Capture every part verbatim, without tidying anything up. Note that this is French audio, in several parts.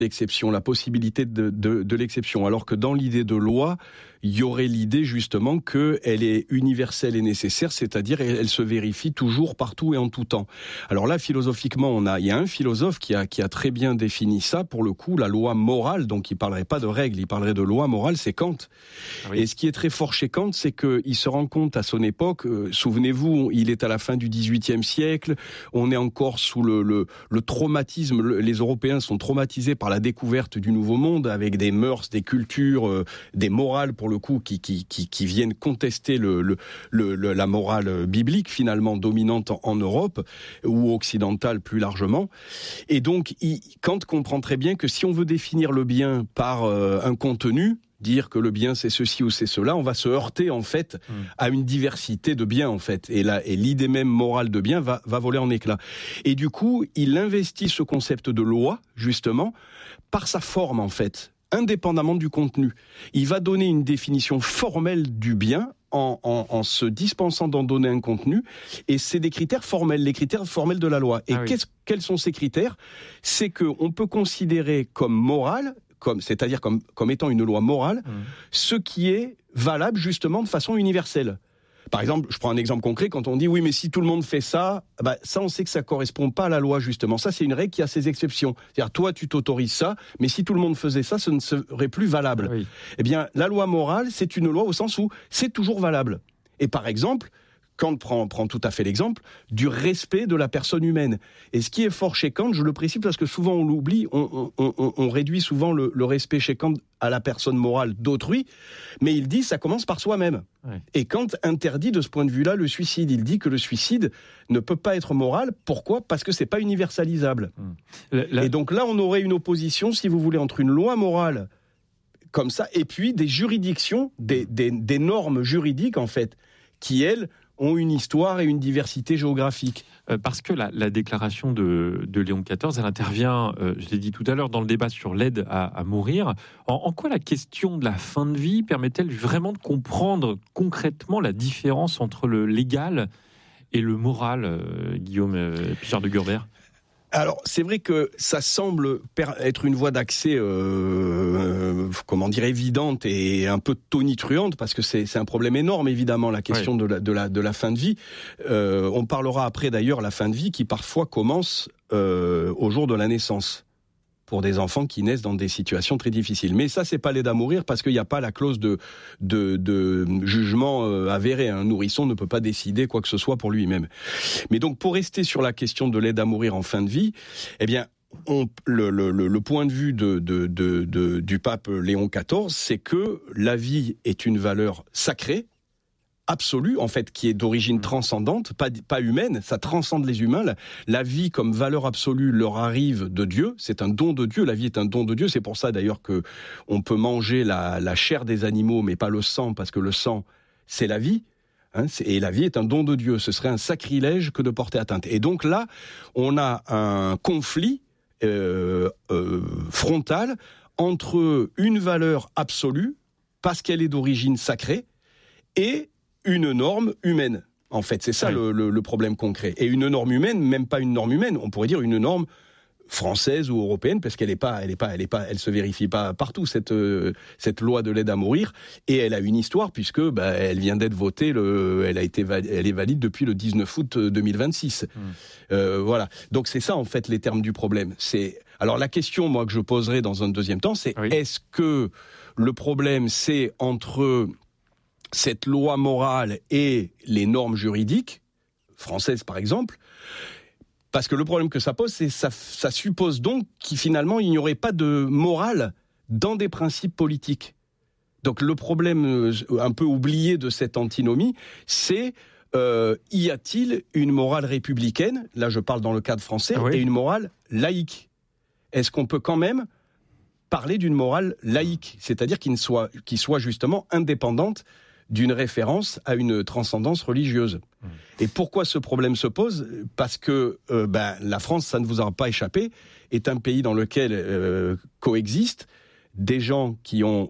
l'exception, la possibilité de, de, de l'exception, alors que dans l'idée de loi, il y aurait l'idée justement qu'elle est universelle et nécessaire, c'est-à-dire elle, elle se vérifie toujours, partout et en tout temps. Alors là, philosophiquement, on a, il y a un philosophe qui a, qui a très bien défini ça, pour le coup, la loi morale, donc il ne parlerait pas de règles, il parlerait de loi morale, c'est Kant. Ah oui. Et ce qui est très fort chez Kant, c'est qu'il se rend compte à son époque, euh, souvenez-vous, il est à la fin du dix-huitième siècle, on est encore sous le, le, le traumatisme, le, les Européens sont traumatisés par la découverte du Nouveau Monde, avec des mœurs, des cultures, euh, des morales, pour le coup, qui, qui, qui, qui viennent contester le, le, le, le, la morale biblique, finalement, dominante en, en Europe, ou occidentale plus largement. Et donc, il, Kant comprend très bien que si on veut définir le bien par euh, un contenu, dire que le bien c'est ceci ou c'est cela, on va se heurter en fait mmh. à une diversité de biens en fait, et là et l'idée même morale de bien va va voler en éclats. Et du coup, il investit ce concept de loi justement par sa forme en fait, indépendamment du contenu. Il va donner une définition formelle du bien en, en, en se dispensant d'en donner un contenu, et c'est des critères formels, les critères formels de la loi. Et ah oui. qu'est-ce, quels sont ces critères ? C'est que on peut considérer comme moral, comme, c'est-à-dire comme, comme étant une loi morale, mmh. ce qui est valable justement de façon universelle. Par exemple, je prends un exemple concret, quand on dit oui, mais si tout le monde fait ça, bah, ça on sait que ça correspond pas à la loi justement. Ça c'est une règle qui a ses exceptions. C'est-à-dire toi tu t'autorises ça, mais si tout le monde faisait ça, ce ne serait plus valable. Ah oui. Eh bien, la loi morale, c'est une loi au sens où c'est toujours valable. Et par exemple, Kant prend, prend tout à fait l'exemple du respect de la personne humaine. Et ce qui est fort chez Kant, je le précise parce que souvent on l'oublie, on, on, on, on réduit souvent le, le respect chez Kant à la personne morale d'autrui, mais il dit ça commence par soi-même. Ouais. Et Kant interdit de ce point de vue-là le suicide. Il dit que le suicide ne peut pas être moral. Pourquoi ? Parce que c'est pas universalisable. Hum. La... Et donc là, on aurait une opposition, si vous voulez, entre une loi morale comme ça et puis des juridictions, des, des, des normes juridiques en fait, qui elles ont une histoire et une diversité géographique. Euh, parce que la, la déclaration de, de Léon quatorze, elle intervient, euh, je l'ai dit tout à l'heure, dans le débat sur l'aide à, à mourir. En, en quoi la question de la fin de vie permet-elle vraiment de comprendre concrètement la différence entre le légal et le moral, euh, Guillaume euh, Pichard de Gurbert ? Alors, c'est vrai que ça semble être une voie d'accès, euh, euh, comment dire, évidente et un peu tonitruante, parce que c'est, c'est un problème énorme, évidemment, la question ouais. de, la, de, la, de la fin de vie. Euh, on parlera après, d'ailleurs, la fin de vie qui, parfois, commence euh, au jour de la naissance, pour des enfants qui naissent dans des situations très difficiles. Mais ça, c'est pas l'aide à mourir, parce qu'il n'y a pas la clause de, de, de jugement euh, avéré. Un nourrisson ne peut pas décider quoi que ce soit pour lui-même. Mais donc, pour rester sur la question de l'aide à mourir en fin de vie, eh bien, on, le, le, le point de vue de, de, de, de, du pape Léon quatorze, c'est que la vie est une valeur sacrée, absolue, en fait, qui est d'origine transcendante, pas, pas humaine, ça transcende les humains. La, la vie comme valeur absolue leur arrive de Dieu, c'est un don de Dieu, la vie est un don de Dieu, c'est pour ça d'ailleurs que on peut manger la, la chair des animaux, mais pas le sang, parce que le sang, c'est la vie, hein, c'est, et la vie est un don de Dieu, ce serait un sacrilège que de porter atteinte. Et donc là, on a un conflit euh, euh, frontal entre une valeur absolue, parce qu'elle est d'origine sacrée, et une norme humaine. En fait, c'est ça oui. le, le, le problème concret. Et une norme humaine, même pas une norme humaine, on pourrait dire une norme française ou européenne, parce qu'elle est pas, elle est pas, elle est pas, elle se vérifie pas partout cette euh, cette loi de l'aide à mourir. Et elle a une histoire puisque bah, elle vient d'être votée, le, elle a été, elle est valide depuis le dix-neuf août deux mille vingt-six. Mmh. Euh, voilà. Donc c'est ça en fait les termes du problème. C'est alors la question moi que je poserai dans un deuxième temps, c'est oui. est-ce que le problème c'est entre cette loi morale et les normes juridiques, françaises par exemple, parce que le problème que ça pose, c'est ça, ça suppose donc qu'il finalement il n'y aurait pas de morale dans des principes politiques. Donc le problème un peu oublié de cette antinomie, c'est euh, y a-t-il une morale républicaine, là je parle dans le cadre français, ah oui. et une morale laïque ? Est-ce qu'on peut quand même parler d'une morale laïque, c'est-à-dire qu'il soit, qu'il soit justement indépendante d'une référence à une transcendance religieuse. Mmh. Et pourquoi ce problème se pose ? Parce que euh, ben, la France, ça ne vous aura pas échappé, est un pays dans lequel euh, coexistent des gens qui ont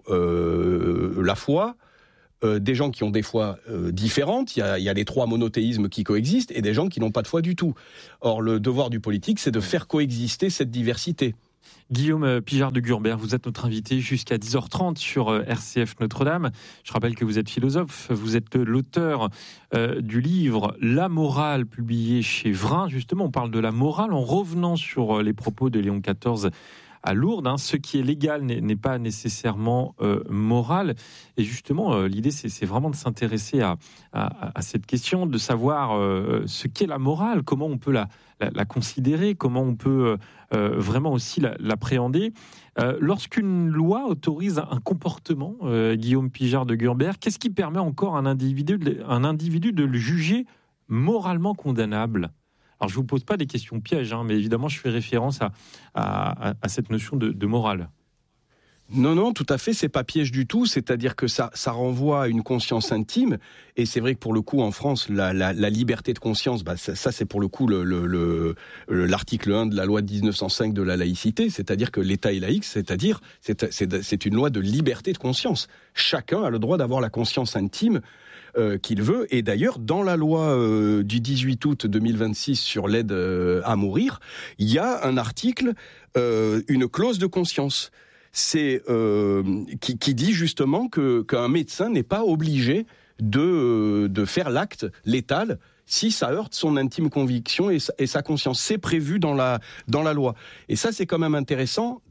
euh, la foi, euh, des gens qui ont des foi euh, différentes, il y a, il y a les trois monothéismes qui coexistent, et des gens qui n'ont pas de foi du tout. Or, le devoir du politique, c'est de faire coexister cette diversité. Guillaume Pijard de Gurbert, vous êtes notre invité jusqu'à dix heures trente sur R C F Notre-Dame. Je rappelle que vous êtes philosophe, vous êtes l'auteur euh, du livre La morale, publié chez Vrin. Justement, on parle de la morale en revenant sur les propos de Léon quatorze à Lourdes. Hein. Ce qui est légal n'est, n'est pas nécessairement euh, moral. Et justement, euh, l'idée, c'est, c'est vraiment de s'intéresser à, à, à cette question, de savoir euh, ce qu'est la morale, comment on peut la, la, la considérer, comment on peut euh, vraiment aussi la, l'appréhender. Euh, lorsqu'une loi autorise un comportement, euh, Guillaume Pijard de Gurbert, qu'est-ce qui permet encore à un individu, un individu de le juger moralement condamnable ? Alors, je ne vous pose pas des questions pièges, hein, mais évidemment, je fais référence à, à, à cette notion de, de morale. Non, non, tout à fait, c'est pas piège du tout. C'est-à-dire que ça, ça renvoie à une conscience intime. Et c'est vrai que pour le coup, en France, la, la, la liberté de conscience, bah, ça, ça, c'est pour le coup le, le, le, l'article un de la loi de dix-neuf cent cinq de la laïcité. C'est-à-dire que l'État est laïque, c'est-à-dire c'est, c'est, c'est une loi de liberté de conscience. Chacun a le droit d'avoir la conscience intime Euh, qu'il veut. Et d'ailleurs, dans la loi euh, du dix-huit août deux mille vingt-six sur l'aide euh, à mourir, il y a un article, euh, une clause de conscience. C'est euh, qui, qui dit justement que qu'un médecin n'est pas obligé de euh, de faire l'acte létal si ça heurte son intime conviction et sa, et sa conscience. C'est prévu dans la dans la loi. Et ça, c'est quand même intéressant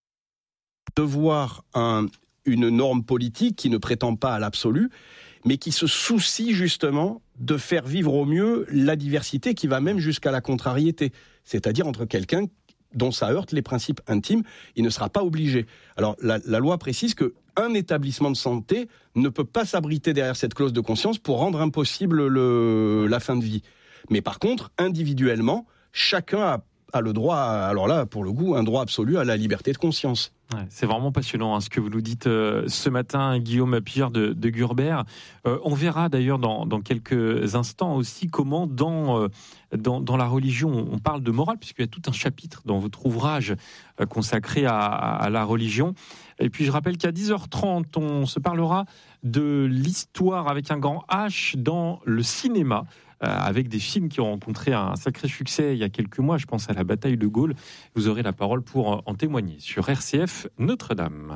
de voir un, une norme politique qui ne prétend pas à l'absolu, mais qui se soucie justement de faire vivre au mieux la diversité qui va même jusqu'à la contrariété. C'est-à-dire entre quelqu'un dont ça heurte les principes intimes, il ne sera pas obligé. Alors la, la loi précise qu'un établissement de santé ne peut pas s'abriter derrière cette clause de conscience pour rendre impossible le, la fin de vie. Mais par contre, individuellement, chacun a, a le droit, à, alors là, pour le coup, un droit absolu à la liberté de conscience. Ouais, c'est vraiment passionnant hein, ce que vous nous dites euh, ce matin, Guillaume Pijard de, de Gurbert. Euh, on verra d'ailleurs dans, dans quelques instants aussi comment dans, euh, dans, dans la religion on parle de morale, puisqu'il y a tout un chapitre dans votre ouvrage euh, consacré à, à la religion. Et puis je rappelle qu'à dix heures trente, on se parlera de l'histoire avec un grand H dans le cinéma, avec des films qui ont rencontré un sacré succès il y a quelques mois. Je pense à la bataille de Gaulle. Vous aurez la parole pour en témoigner sur R C F Notre-Dame.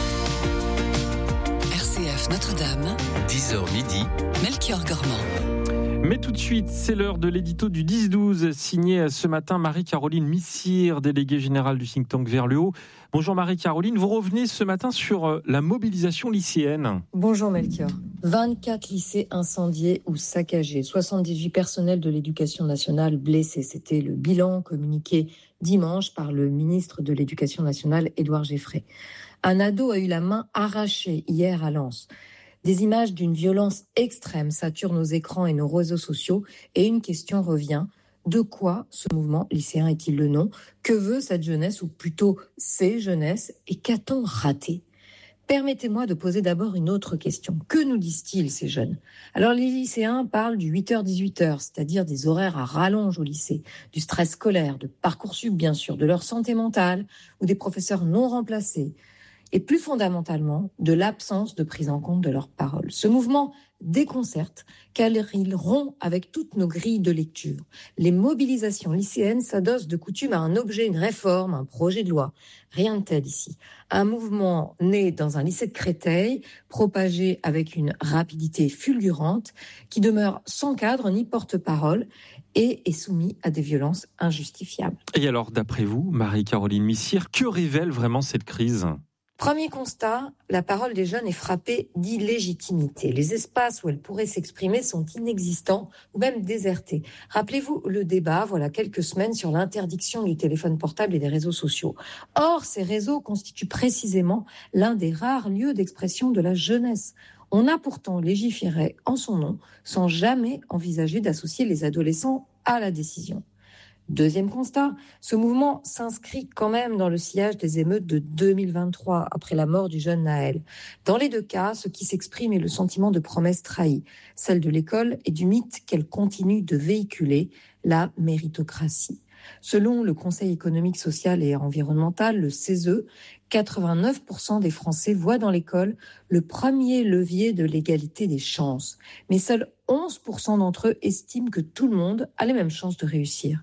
R C F Notre-Dame, dix heures midi, Melchior Gormand. Mais tout de suite, c'est l'heure de l'édito du dix douze, signé ce matin Marie-Caroline Missire, déléguée générale du think tank Vers le Haut. Bonjour Marie-Caroline, vous revenez ce matin sur la mobilisation lycéenne. Bonjour Melchior. vingt-quatre lycées incendiés ou saccagés, soixante-dix-huit personnels de l'éducation nationale blessés. C'était le bilan communiqué dimanche par le ministre de l'Éducation nationale, Édouard Geffray. Un ado a eu la main arrachée hier à Lens. Des images d'une violence extrême saturent nos écrans et nos réseaux sociaux. Et une question revient. De quoi ce mouvement lycéen est-il le nom ? Que veut cette jeunesse, ou plutôt ces jeunesses ? Et qu'a-t-on raté ? Permettez-moi de poser d'abord une autre question. Que nous disent-ils, ces jeunes ? Alors, les lycéens parlent du huit heures dix-huit heures, c'est-à-dire des horaires à rallonge au lycée, du stress scolaire, de Parcoursup, bien sûr, de leur santé mentale ou des professeurs non remplacés. Et plus fondamentalement, de l'absence de prise en compte de leurs paroles. Ce mouvement déconcerte car il rompt avec toutes nos grilles de lecture. Les mobilisations lycéennes s'adossent de coutume à un objet, une réforme, un projet de loi. Rien de tel ici. Un mouvement né dans un lycée de Créteil, propagé avec une rapidité fulgurante, qui demeure sans cadre ni porte-parole et est soumis à des violences injustifiables. Et alors, d'après vous, Marie-Caroline Missire, que révèle vraiment cette crise ? Premier constat, la parole des jeunes est frappée d'illégitimité. Les espaces où elle pourrait s'exprimer sont inexistants ou même désertés. Rappelez-vous le débat, voilà quelques semaines, sur l'interdiction du téléphone portable et des réseaux sociaux. Or, ces réseaux constituent précisément l'un des rares lieux d'expression de la jeunesse. On a pourtant légiféré en son nom sans jamais envisager d'associer les adolescents à la décision. Deuxième constat, ce mouvement s'inscrit quand même dans le sillage des émeutes de deux mille vingt-trois, après la mort du jeune Naël. Dans les deux cas, ce qui s'exprime est le sentiment de promesse trahie, celle de l'école et du mythe qu'elle continue de véhiculer, la méritocratie. Selon le Conseil économique, social et environnemental, le C E S E, quatre-vingt-neuf pour cent des Français voient dans l'école le premier levier de l'égalité des chances. Mais seuls onze pour cent d'entre eux estiment que tout le monde a les mêmes chances de réussir.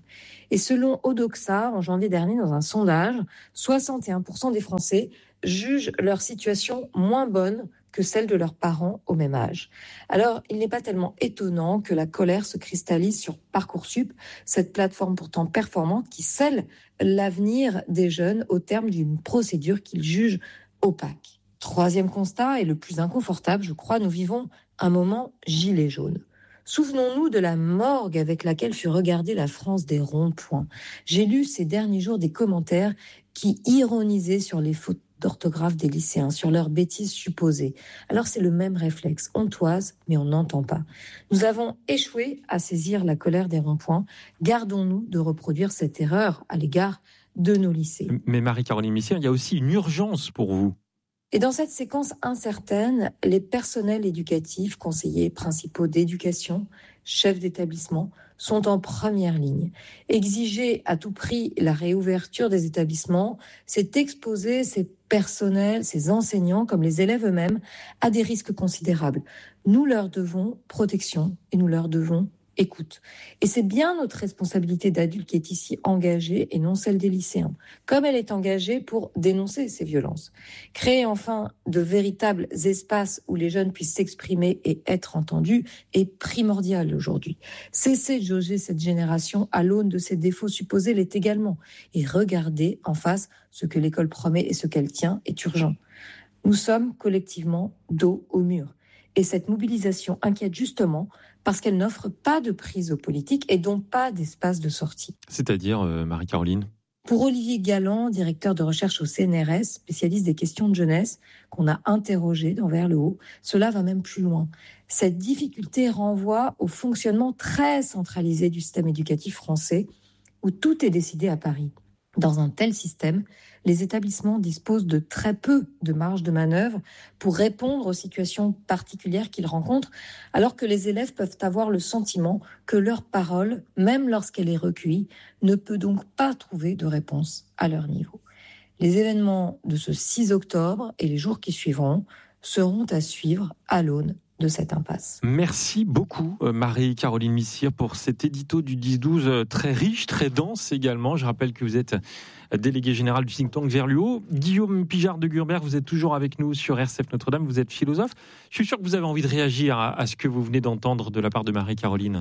Et selon Odoxa, en janvier dernier, dans un sondage, soixante et un pour cent des Français jugent leur situation moins bonne que celle de leurs parents au même âge. Alors, il n'est pas tellement étonnant que la colère se cristallise sur Parcoursup, cette plateforme pourtant performante qui scelle l'avenir des jeunes au terme d'une procédure qu'ils jugent opaque. Troisième constat, et le plus inconfortable, je crois, nous vivons un moment gilet jaune. Souvenons-nous de la morgue avec laquelle fut regardée la France des ronds-points. J'ai lu ces derniers jours des commentaires qui ironisaient sur les fautes d'orthographe des lycéens, sur leurs bêtises supposées. Alors c'est le même réflexe, on toise, mais on n'entend pas. Nous avons échoué à saisir la colère des ronds-points. Gardons-nous de reproduire cette erreur à l'égard de nos lycées. Mais Marie-Caroline Missière, il y a aussi une urgence pour vous. Et dans cette séquence incertaine, les personnels éducatifs, conseillers principaux d'éducation, chefs d'établissement, sont en première ligne. Exiger à tout prix la réouverture des établissements, c'est exposer ces personnels, ces enseignants, comme les élèves eux-mêmes, à des risques considérables. Nous leur devons protection et nous leur devons écoute. Et c'est bien notre responsabilité d'adulte qui est ici engagée et non celle des lycéens, comme elle est engagée pour dénoncer ces violences. Créer enfin de véritables espaces où les jeunes puissent s'exprimer et être entendus est primordial aujourd'hui. Cesser de jauger cette génération à l'aune de ses défauts supposés l'est également. Et regarder en face ce que l'école promet et ce qu'elle tient est urgent. Nous sommes collectivement dos au mur. Et cette mobilisation inquiète justement parce qu'elle n'offre pas de prise aux politiques et donc pas d'espace de sortie. C'est-à-dire, euh, Marie-Caroline ? Pour Olivier Galland, directeur de recherche au C N R S, spécialiste des questions de jeunesse, qu'on a interrogé d'en vers le haut, cela va même plus loin. Cette difficulté renvoie au fonctionnement très centralisé du système éducatif français, où tout est décidé à Paris. Dans un tel système, les établissements disposent de très peu de marge de manœuvre pour répondre aux situations particulières qu'ils rencontrent, alors que les élèves peuvent avoir le sentiment que leur parole, même lorsqu'elle est recueillie, ne peut donc pas trouver de réponse à leur niveau. Les événements de ce six octobre et les jours qui suivront seront à suivre à l'aune de cette impasse. Merci beaucoup Marie-Caroline Missière pour cet édito du dix douze très riche, très dense également. Je rappelle que vous êtes délégué général du think tank Vers le haut. Guillaume Pijard de Gurbert, vous êtes toujours avec nous sur R C F Notre-Dame, vous êtes philosophe. Je suis sûr que vous avez envie de réagir à, à ce que vous venez d'entendre de la part de Marie-Caroline.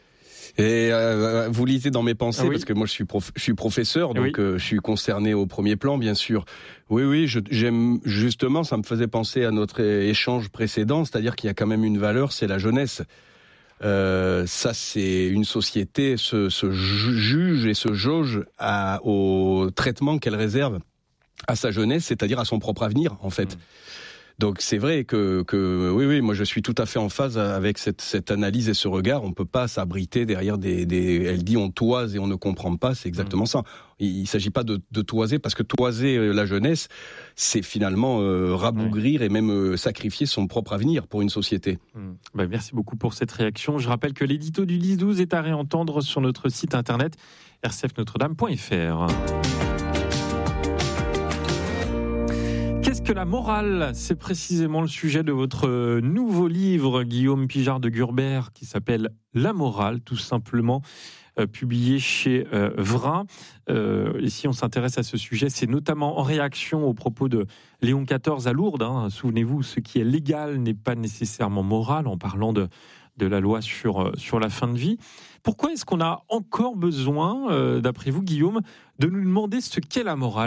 Et euh, vous lisez dans mes pensées, ah oui. Parce que moi je suis, prof, je suis professeur, donc oui. euh, je suis concerné au premier plan, bien sûr. Oui, oui, je, j'aime justement, ça me faisait penser à notre échange précédent, c'est-à-dire qu'il y a quand même une valeur, c'est la jeunesse. Euh, ça, c'est une société se, se juge et se jauge à, au traitement qu'elle réserve à sa jeunesse, c'est-à-dire à son propre avenir, en fait. Mmh. Donc c'est vrai que, que oui, oui, moi je suis tout à fait en phase avec cette, cette analyse et ce regard. On peut pas s'abriter derrière des, des... Elle dit on toise et on ne comprend pas, c'est exactement mmh. ça. Il ne s'agit pas de, de toiser, parce que toiser la jeunesse, c'est finalement euh, rabougrir mmh. et même euh, sacrifier son propre avenir pour une société. Mmh. Bah, merci beaucoup pour cette réaction. Je rappelle que l'édito du dix douze est à réentendre sur notre site internet r c f notre dame point f r. Qu'est-ce que la morale ? C'est précisément le sujet de votre nouveau livre, Guillaume Pijard de Gurbert, qui s'appelle La morale, tout simplement, euh, publié chez euh, Vrin. Euh, et si on s'intéresse à ce sujet, c'est notamment en réaction aux propos de Léon quatorze à Lourdes. Hein. Souvenez-vous, ce qui est légal n'est pas nécessairement moral, en parlant de, de la loi sur, sur la fin de vie. Pourquoi est-ce qu'on a encore besoin, euh, d'après vous, Guillaume, de nous demander ce qu'est la morale ?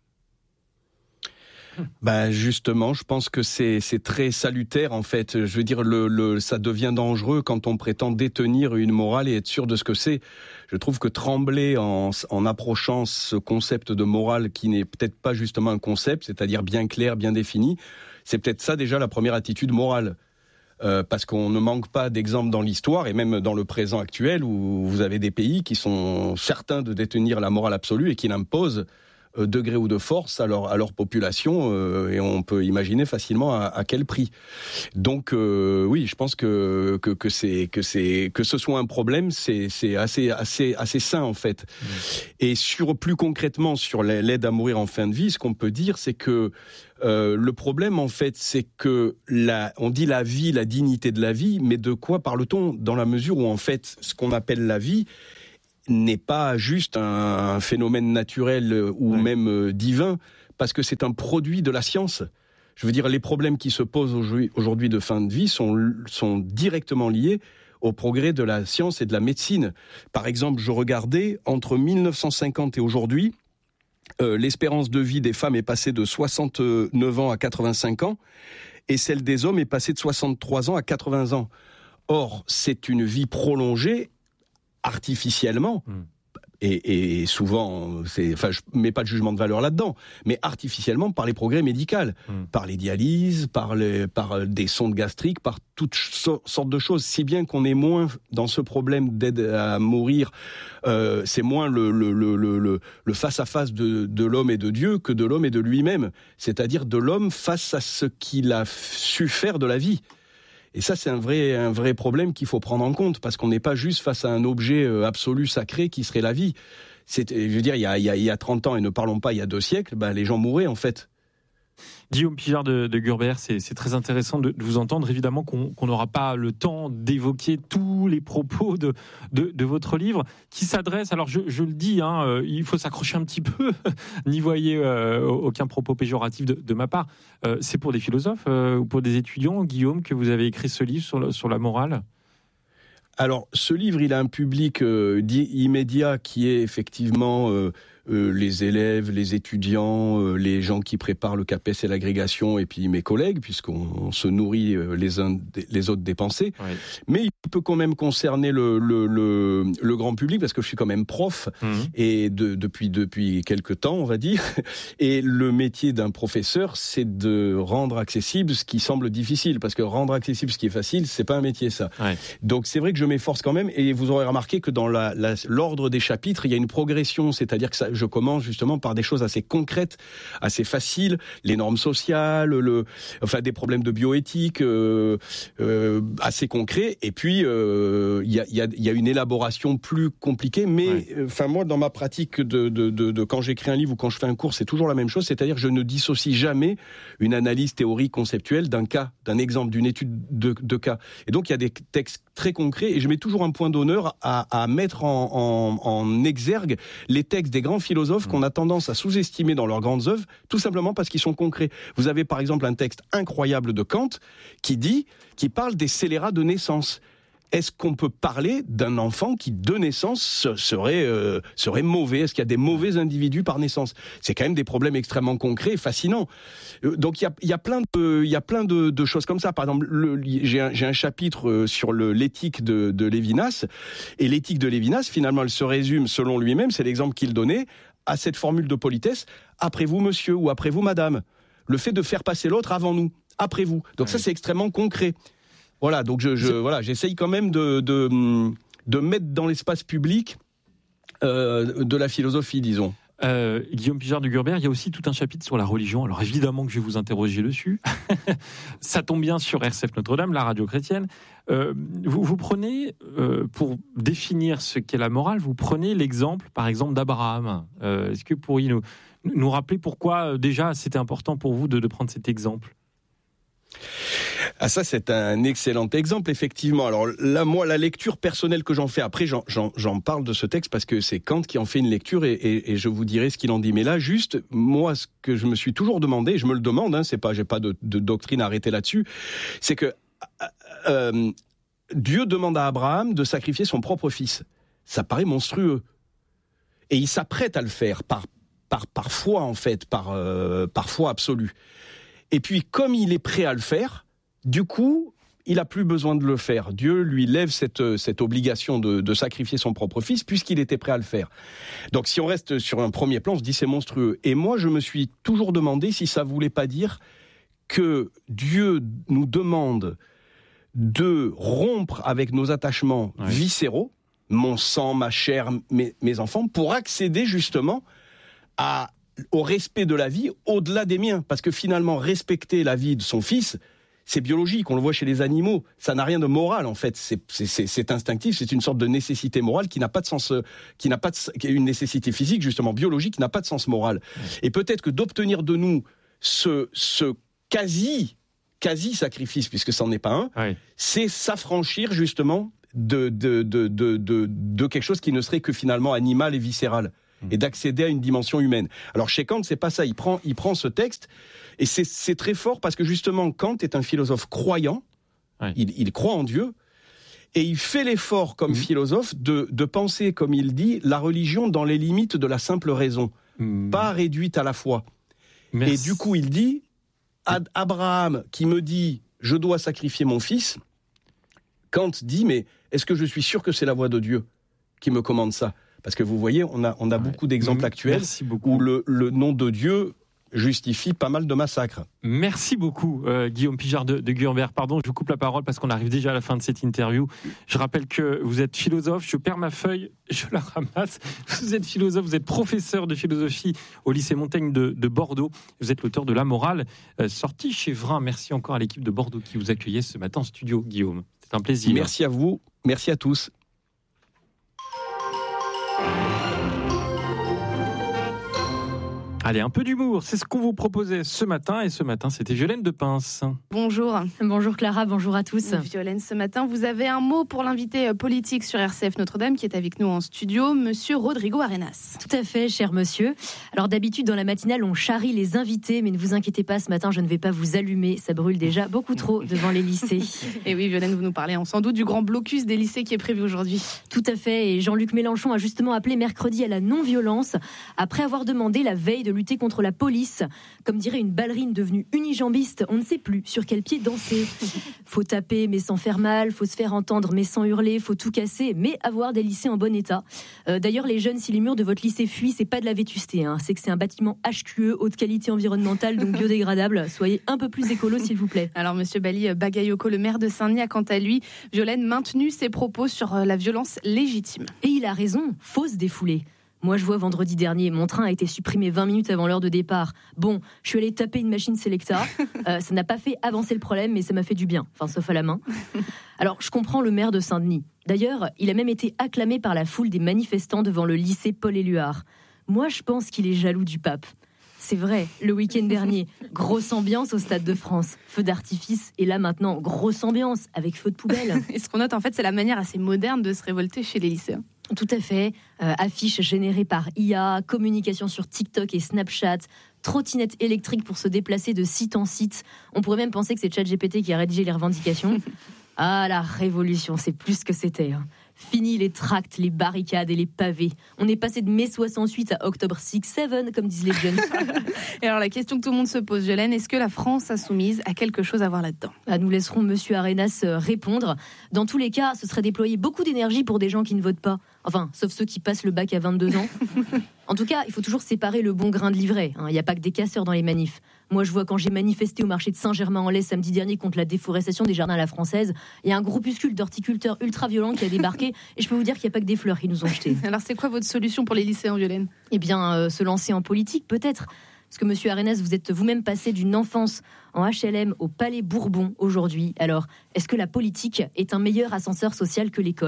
Bah justement, je pense que c'est c'est très salutaire en fait. Je veux dire, le le ça devient dangereux quand on prétend détenir une morale et être sûr de ce que c'est. Je trouve que trembler en en approchant ce concept de morale qui n'est peut-être pas justement un concept, c'est-à-dire bien clair, bien défini, c'est peut-être ça déjà la première attitude morale. Euh, parce qu'on ne manque pas d'exemples dans l'histoire et même dans le présent actuel où vous avez des pays qui sont certains de détenir la morale absolue et qui l'imposent de gré ou de force à leur, à leur population, euh, et on peut imaginer facilement à, à quel prix. Donc euh, oui, je pense que que que c'est que c'est que ce soit un problème, c'est c'est assez assez assez sain en fait. Mmh. Et sur plus concrètement sur l'aide à mourir en fin de vie, ce qu'on peut dire, c'est que euh, le problème en fait, c'est que la on dit la vie, la dignité de la vie, mais de quoi parle-t-on dans la mesure où en fait ce qu'on appelle la vie, n'est pas juste un, un phénomène naturel ou ouais. même euh, divin, parce que c'est un produit de la science. Je veux dire, les problèmes qui se posent aujourd'hui, aujourd'hui de fin de vie sont, sont directement liés au progrès de la science et de la médecine. Par exemple, je regardais, entre mille neuf cent cinquante et aujourd'hui, euh, l'espérance de vie des femmes est passée de soixante-neuf ans à quatre-vingt-cinq ans, et celle des hommes est passée de soixante-trois ans à quatre-vingts ans. Or, c'est une vie prolongée artificiellement. Mmh. Et, et souvent, c'est, enfin, je mets pas de jugement de valeur là-dedans, mais artificiellement par les progrès médicaux, mmh. par les dialyses, par, les, par des sondes gastriques, par toutes sortes de choses. Si bien qu'on est moins dans ce problème d'aide à mourir, euh, c'est moins le, le, le, le, le face-à-face de, de l'homme et de Dieu que de l'homme et de lui-même. C'est-à-dire de l'homme face à ce qu'il a su faire de la vie. Et ça, c'est un vrai, un vrai problème qu'il faut prendre en compte, parce qu'on n'est pas juste face à un objet absolu, sacré, qui serait la vie. C'est, je veux dire, il y a, il y a, il y a trente ans, et ne parlons pas il y a deux siècles, ben, les gens mouraient, en fait. Guillaume Pijard de, de Gurbert, c'est, c'est très intéressant de, de vous entendre. Évidemment qu'on n'aura pas le temps d'évoquer tous les propos de, de, de votre livre, qui s'adresse, alors je, je le dis, hein, euh, il faut s'accrocher un petit peu, n'y voyez euh, aucun propos péjoratif de, de ma part. Euh, c'est pour des philosophes euh, ou pour des étudiants, Guillaume, que vous avez écrit ce livre sur, le, sur la morale ? Alors, ce livre, il a un public euh, immédiat qui est effectivement... Euh, Euh, les élèves, les étudiants, euh, les gens qui préparent le CAPES et l'agrégation, et puis mes collègues, puisqu'on on se nourrit euh, les uns les autres des pensées. Oui. Mais il peut quand même concerner le, le, le, le grand public, parce que je suis quand même prof, mmh. et de, depuis, depuis quelques temps, on va dire. Et le métier d'un professeur, c'est de rendre accessible ce qui semble difficile, parce que rendre accessible ce qui est facile, c'est pas un métier, ça. Ouais. Donc c'est vrai que je m'efforce quand même, et vous aurez remarqué que dans la, la, l'ordre des chapitres, il y a une progression, c'est-à-dire que ça, je commence justement par des choses assez concrètes, assez faciles, les normes sociales, le, enfin des problèmes de bioéthique euh, euh, assez concrets. Et puis il euh, y, a, y, a, y a une élaboration plus compliquée. Mais enfin ouais. moi, dans ma pratique de, de, de, de quand j'écris un livre ou quand je fais un cours, c'est toujours la même chose. C'est-à-dire que je ne dissocie jamais une analyse théorique conceptuelle d'un cas, d'un exemple, d'une étude de, de cas. Et donc il y a des textes très concrets, et je mets toujours un point d'honneur à, à mettre en, en, en exergue les textes des grands philosophes qu'on a tendance à sous-estimer dans leurs grandes œuvres, tout simplement parce qu'ils sont concrets. Vous avez par exemple un texte incroyable de Kant qui dit, qui parle des scélérats de naissance. Est-ce qu'on peut parler d'un enfant qui, de naissance, serait, euh, serait mauvais ? Est-ce qu'il y a des mauvais individus par naissance ? C'est quand même des problèmes extrêmement concrets et fascinants. Donc il y a, il y a plein, de, il y a plein de, de choses comme ça. Par exemple, le, j'ai, un, j'ai un chapitre sur le, l'éthique de, de Lévinas. Et l'éthique de Lévinas, finalement, elle se résume, selon lui-même, c'est l'exemple qu'il donnait, à cette formule de politesse, après vous, monsieur, ou après vous, madame. Le fait de faire passer l'autre avant nous, après vous. Donc ouais. ça, c'est extrêmement concret. Voilà, donc je, je voilà, j'essaye quand même de, de, de mettre dans l'espace public euh, de la philosophie, disons. Euh, Guillaume Pijard de Gurbert, il y a aussi tout un chapitre sur la religion. Alors évidemment que je vais vous interroger dessus. Ça tombe bien sur R C F Notre-Dame, la radio chrétienne. Euh, vous, vous prenez, euh, pour définir ce qu'est la morale, vous prenez l'exemple, par exemple, d'Abraham. Euh, est-ce que vous pourriez nous, nous rappeler pourquoi, déjà, c'était important pour vous de, de prendre cet exemple ? Ah, ça, c'est un excellent exemple, effectivement. Alors là, moi, la lecture personnelle que j'en fais, après, j'en, j'en, j'en parle de ce texte parce que c'est Kant qui en fait une lecture, et, et, et je vous dirai ce qu'il en dit. Mais là, juste, moi, ce que je me suis toujours demandé, je me le demande, hein, c'est pas, j'ai pas de, de doctrine arrêtée là-dessus, c'est que euh, Dieu demande à Abraham de sacrifier son propre fils. Ça paraît monstrueux. Et il s'apprête à le faire par, par, par foi, en fait, par, euh, par foi absolue. Et puis, comme il est prêt à le faire, du coup, il n'a plus besoin de le faire. Dieu lui lève cette, cette obligation de, de sacrifier son propre fils, puisqu'il était prêt à le faire. Donc, si on reste sur un premier plan, on se dit c'est monstrueux. Et moi, je me suis toujours demandé si ça ne voulait pas dire que Dieu nous demande de rompre avec nos attachements ouais. viscéraux, mon sang, ma chair, mes, mes enfants, pour accéder justement à... au respect de la vie au-delà des miens. Parce que finalement, respecter la vie de son fils, c'est biologique, on le voit chez les animaux. Ça n'a rien de moral, en fait. C'est, c'est, c'est, c'est instinctif, c'est une sorte de nécessité morale qui n'a pas de sens, qui n'a pas de, qui est une nécessité physique, justement, biologique, qui n'a pas de sens moral. Mmh. Et peut-être que d'obtenir de nous ce, ce quasi, quasi sacrifice, puisque ça n'en est pas un, oui. c'est s'affranchir, justement, de, de, de, de, de, de quelque chose qui ne serait que finalement animal et viscéral, et d'accéder à une dimension humaine. Alors chez Kant, c'est pas ça. Il prend, il prend ce texte, et c'est, c'est très fort parce que justement, Kant est un philosophe croyant. Ouais. Il, il croit en Dieu, et il fait l'effort comme mmh. philosophe de, de penser, comme il dit, la religion dans les limites de la simple raison, mmh. pas réduite à la foi. Merci. Et du coup, il dit, Ad- Abraham qui me dit, je dois sacrifier mon fils, Kant dit, mais est-ce que je suis sûr que c'est la voix de Dieu qui me commande ça ? Parce que vous voyez, on a, on a ouais. beaucoup d'exemples mmh. actuels où le, le nom de Dieu justifie pas mal de massacres. Merci beaucoup, euh, Guillaume Pijard de, de Gutenberg. Pardon, je vous coupe la parole parce qu'on arrive déjà à la fin de cette interview. Je rappelle que vous êtes philosophe. Je perds ma feuille, je la ramasse. Vous êtes philosophe, vous êtes professeur de philosophie au lycée Montaigne de, de Bordeaux. Vous êtes l'auteur de La Morale, euh, sorti chez Vrin. Merci encore à l'équipe de Bordeaux qui vous accueillait ce matin en studio, Guillaume. C'est un plaisir. Merci à vous, merci à tous. Allez, un peu d'humour, c'est ce qu'on vous proposait ce matin, et ce matin, c'était Violaine de Pince. Bonjour. Bonjour Clara, bonjour à tous. Violaine, ce matin, vous avez un mot pour l'invité politique sur R C F Notre-Dame qui est avec nous en studio, monsieur Rodrigo Arenas. Tout à fait, cher monsieur. Alors d'habitude, dans la matinale, on charrie les invités, mais ne vous inquiétez pas, ce matin, je ne vais pas vous allumer, ça brûle déjà beaucoup trop devant les lycées. Et oui, Violaine, vous nous parlez sans doute du grand blocus des lycées qui est prévu aujourd'hui. Tout à fait, et Jean-Luc Mélenchon a justement appelé mercredi à la non-violence, après avoir demandé la veille de lutter contre la police. Comme dirait une ballerine devenue unijambiste, on ne sait plus sur quel pied danser. Faut taper mais sans faire mal, faut se faire entendre mais sans hurler, faut tout casser mais avoir des lycées en bon état. Euh, d'ailleurs, les jeunes, si les murs de votre lycée fuient, c'est pas de la vétusté, hein. C'est que c'est un bâtiment H Q E, haute qualité environnementale, donc biodégradable. Soyez un peu plus écolo, s'il vous plaît. Alors, monsieur Bali Bagayoko, le maire de Saint-Denis, a quant à lui, Violaine, maintenu ses propos sur la violence légitime. Et il a raison, faut se défouler. Moi, je vois vendredi dernier, mon train a été supprimé vingt minutes avant l'heure de départ. Bon, je suis allée taper une machine Selecta. Euh, ça n'a pas fait avancer le problème, mais ça m'a fait du bien. Enfin, sauf à la main. Alors, je comprends le maire de Saint-Denis. D'ailleurs, il a même été acclamé par la foule des manifestants devant le lycée Paul-Éluard. Moi, je pense qu'il est jaloux du pape. C'est vrai, le week-end dernier, grosse ambiance au Stade de France. Feu d'artifice, et là maintenant, grosse ambiance, avec feu de poubelle. Et ce qu'on note, en fait, c'est la manière assez moderne de se révolter chez les lycéens. Tout à fait. Euh, affiches générées par I A, communication sur TikTok et Snapchat, trottinette électrique pour se déplacer de site en site. On pourrait même penser que c'est ChatGPT qui a rédigé les revendications. Ah, la révolution, c'est plus que c'était. Hein. Fini les tracts, les barricades et les pavés. On est passé de mai soixante-huit à octobre six sept, comme disent les jeunes. Et alors, la question que tout le monde se pose, Violaine, est-ce que la France insoumise a quelque chose à voir là-dedans ? Ah, nous laisserons monsieur Arenas répondre. Dans tous les cas, ce serait déployer beaucoup d'énergie pour des gens qui ne votent pas. Enfin, sauf ceux qui passent le bac à vingt-deux ans. En tout cas, il faut toujours séparer le bon grain de l'ivraie. Il n'y a pas que des casseurs dans les manifs. Moi, je vois quand j'ai manifesté au marché de Saint-Germain-en-Laye samedi dernier contre la déforestation des jardins à la française, il y a un groupuscule d'horticulteurs ultra-violents qui a débarqué, et je peux vous dire qu'il n'y a pas que des fleurs qui nous ont jetés. Alors, c'est quoi votre solution pour les lycéens, Violaine ? Eh bien, euh, se lancer en politique, peut-être. Parce que, monsieur Arenas, vous êtes vous-même passé d'une enfance en H L M au Palais Bourbon aujourd'hui. Alors, est-ce que la politique est un meilleur ascenseur social que l'école ?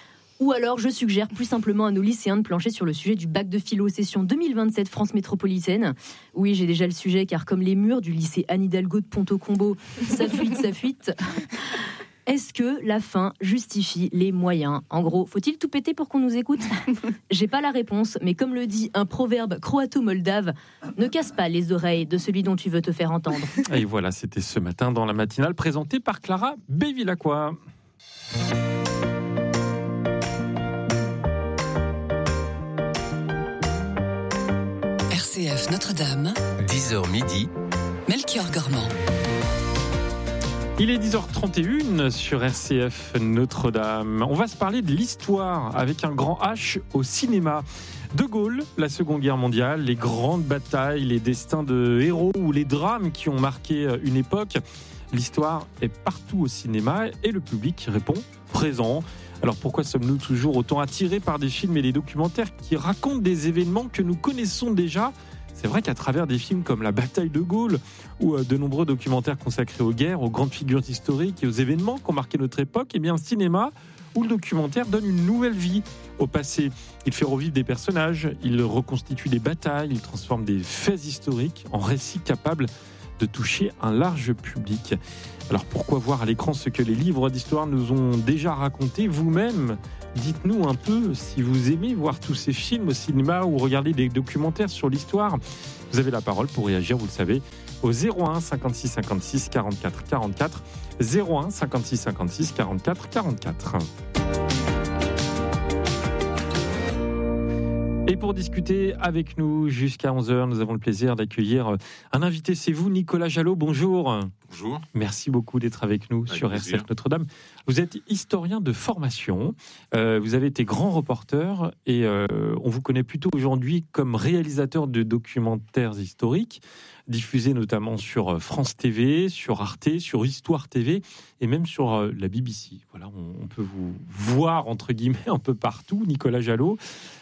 Ou alors, je suggère plus simplement à nos lycéens de plancher sur le sujet du bac de philo session deux mille vingt-sept France métropolitaine. Oui, j'ai déjà le sujet, car comme les murs du lycée Anne Hidalgo de Ponto-Combo, ça fuite, ça fuite. Est-ce que la fin justifie les moyens ? En gros, faut-il tout péter pour qu'on nous écoute ? J'ai pas la réponse, mais comme le dit un proverbe croato-moldave, ne casse pas les oreilles de celui dont tu veux te faire entendre. Et voilà, c'était ce matin dans la matinale, présenté par Clara Bévilacqua. R C F Notre-Dame, dix heures midi, Melchior Gormand. Il est dix heures trente et une sur R C F Notre-Dame. On va se parler de l'histoire avec un grand H au cinéma. De Gaulle, la Seconde Guerre mondiale, les grandes batailles, les destins de héros ou les drames qui ont marqué une époque. L'histoire est partout au cinéma et le public répond présent. Alors pourquoi sommes-nous toujours autant attirés par des films et des documentaires qui racontent des événements que nous connaissons déjà ? C'est vrai qu'à travers des films comme La Bataille de Gaulle ou de nombreux documentaires consacrés aux guerres, aux grandes figures historiques et aux événements qui ont marqué notre époque, eh bien, le cinéma ou le documentaire donne une nouvelle vie au passé. Il fait revivre des personnages, il reconstitue des batailles, il transforme des faits historiques en récits capables de toucher un large public. Alors pourquoi voir à l'écran ce que les livres d'histoire nous ont déjà raconté vous-même? Dites-nous un peu si vous aimez voir tous ces films au cinéma ou regarder des documentaires sur l'histoire. Vous avez la parole pour réagir, vous le savez, au zéro un cinquante-six cinquante-six quarante-quatre quarante-quatre, zéro un cinquante-six cinquante-six quarante-quatre quarante-quatre. Et pour discuter avec nous jusqu'à onze heures, nous avons le plaisir d'accueillir un invité. C'est vous, Nicolas Jalot. Bonjour. Bonjour. Merci beaucoup d'être avec nous avec sur plaisir. R C F Notre-Dame. Vous êtes historien de formation. Euh, vous avez été grand reporter et euh, on vous connaît plutôt aujourd'hui comme réalisateur de documentaires historiques, diffusés notamment sur France T V, sur Arte, sur Histoire T V et même sur euh, la B B C. Voilà, on, on peut vous voir entre guillemets un peu partout, Nicolas Jalot.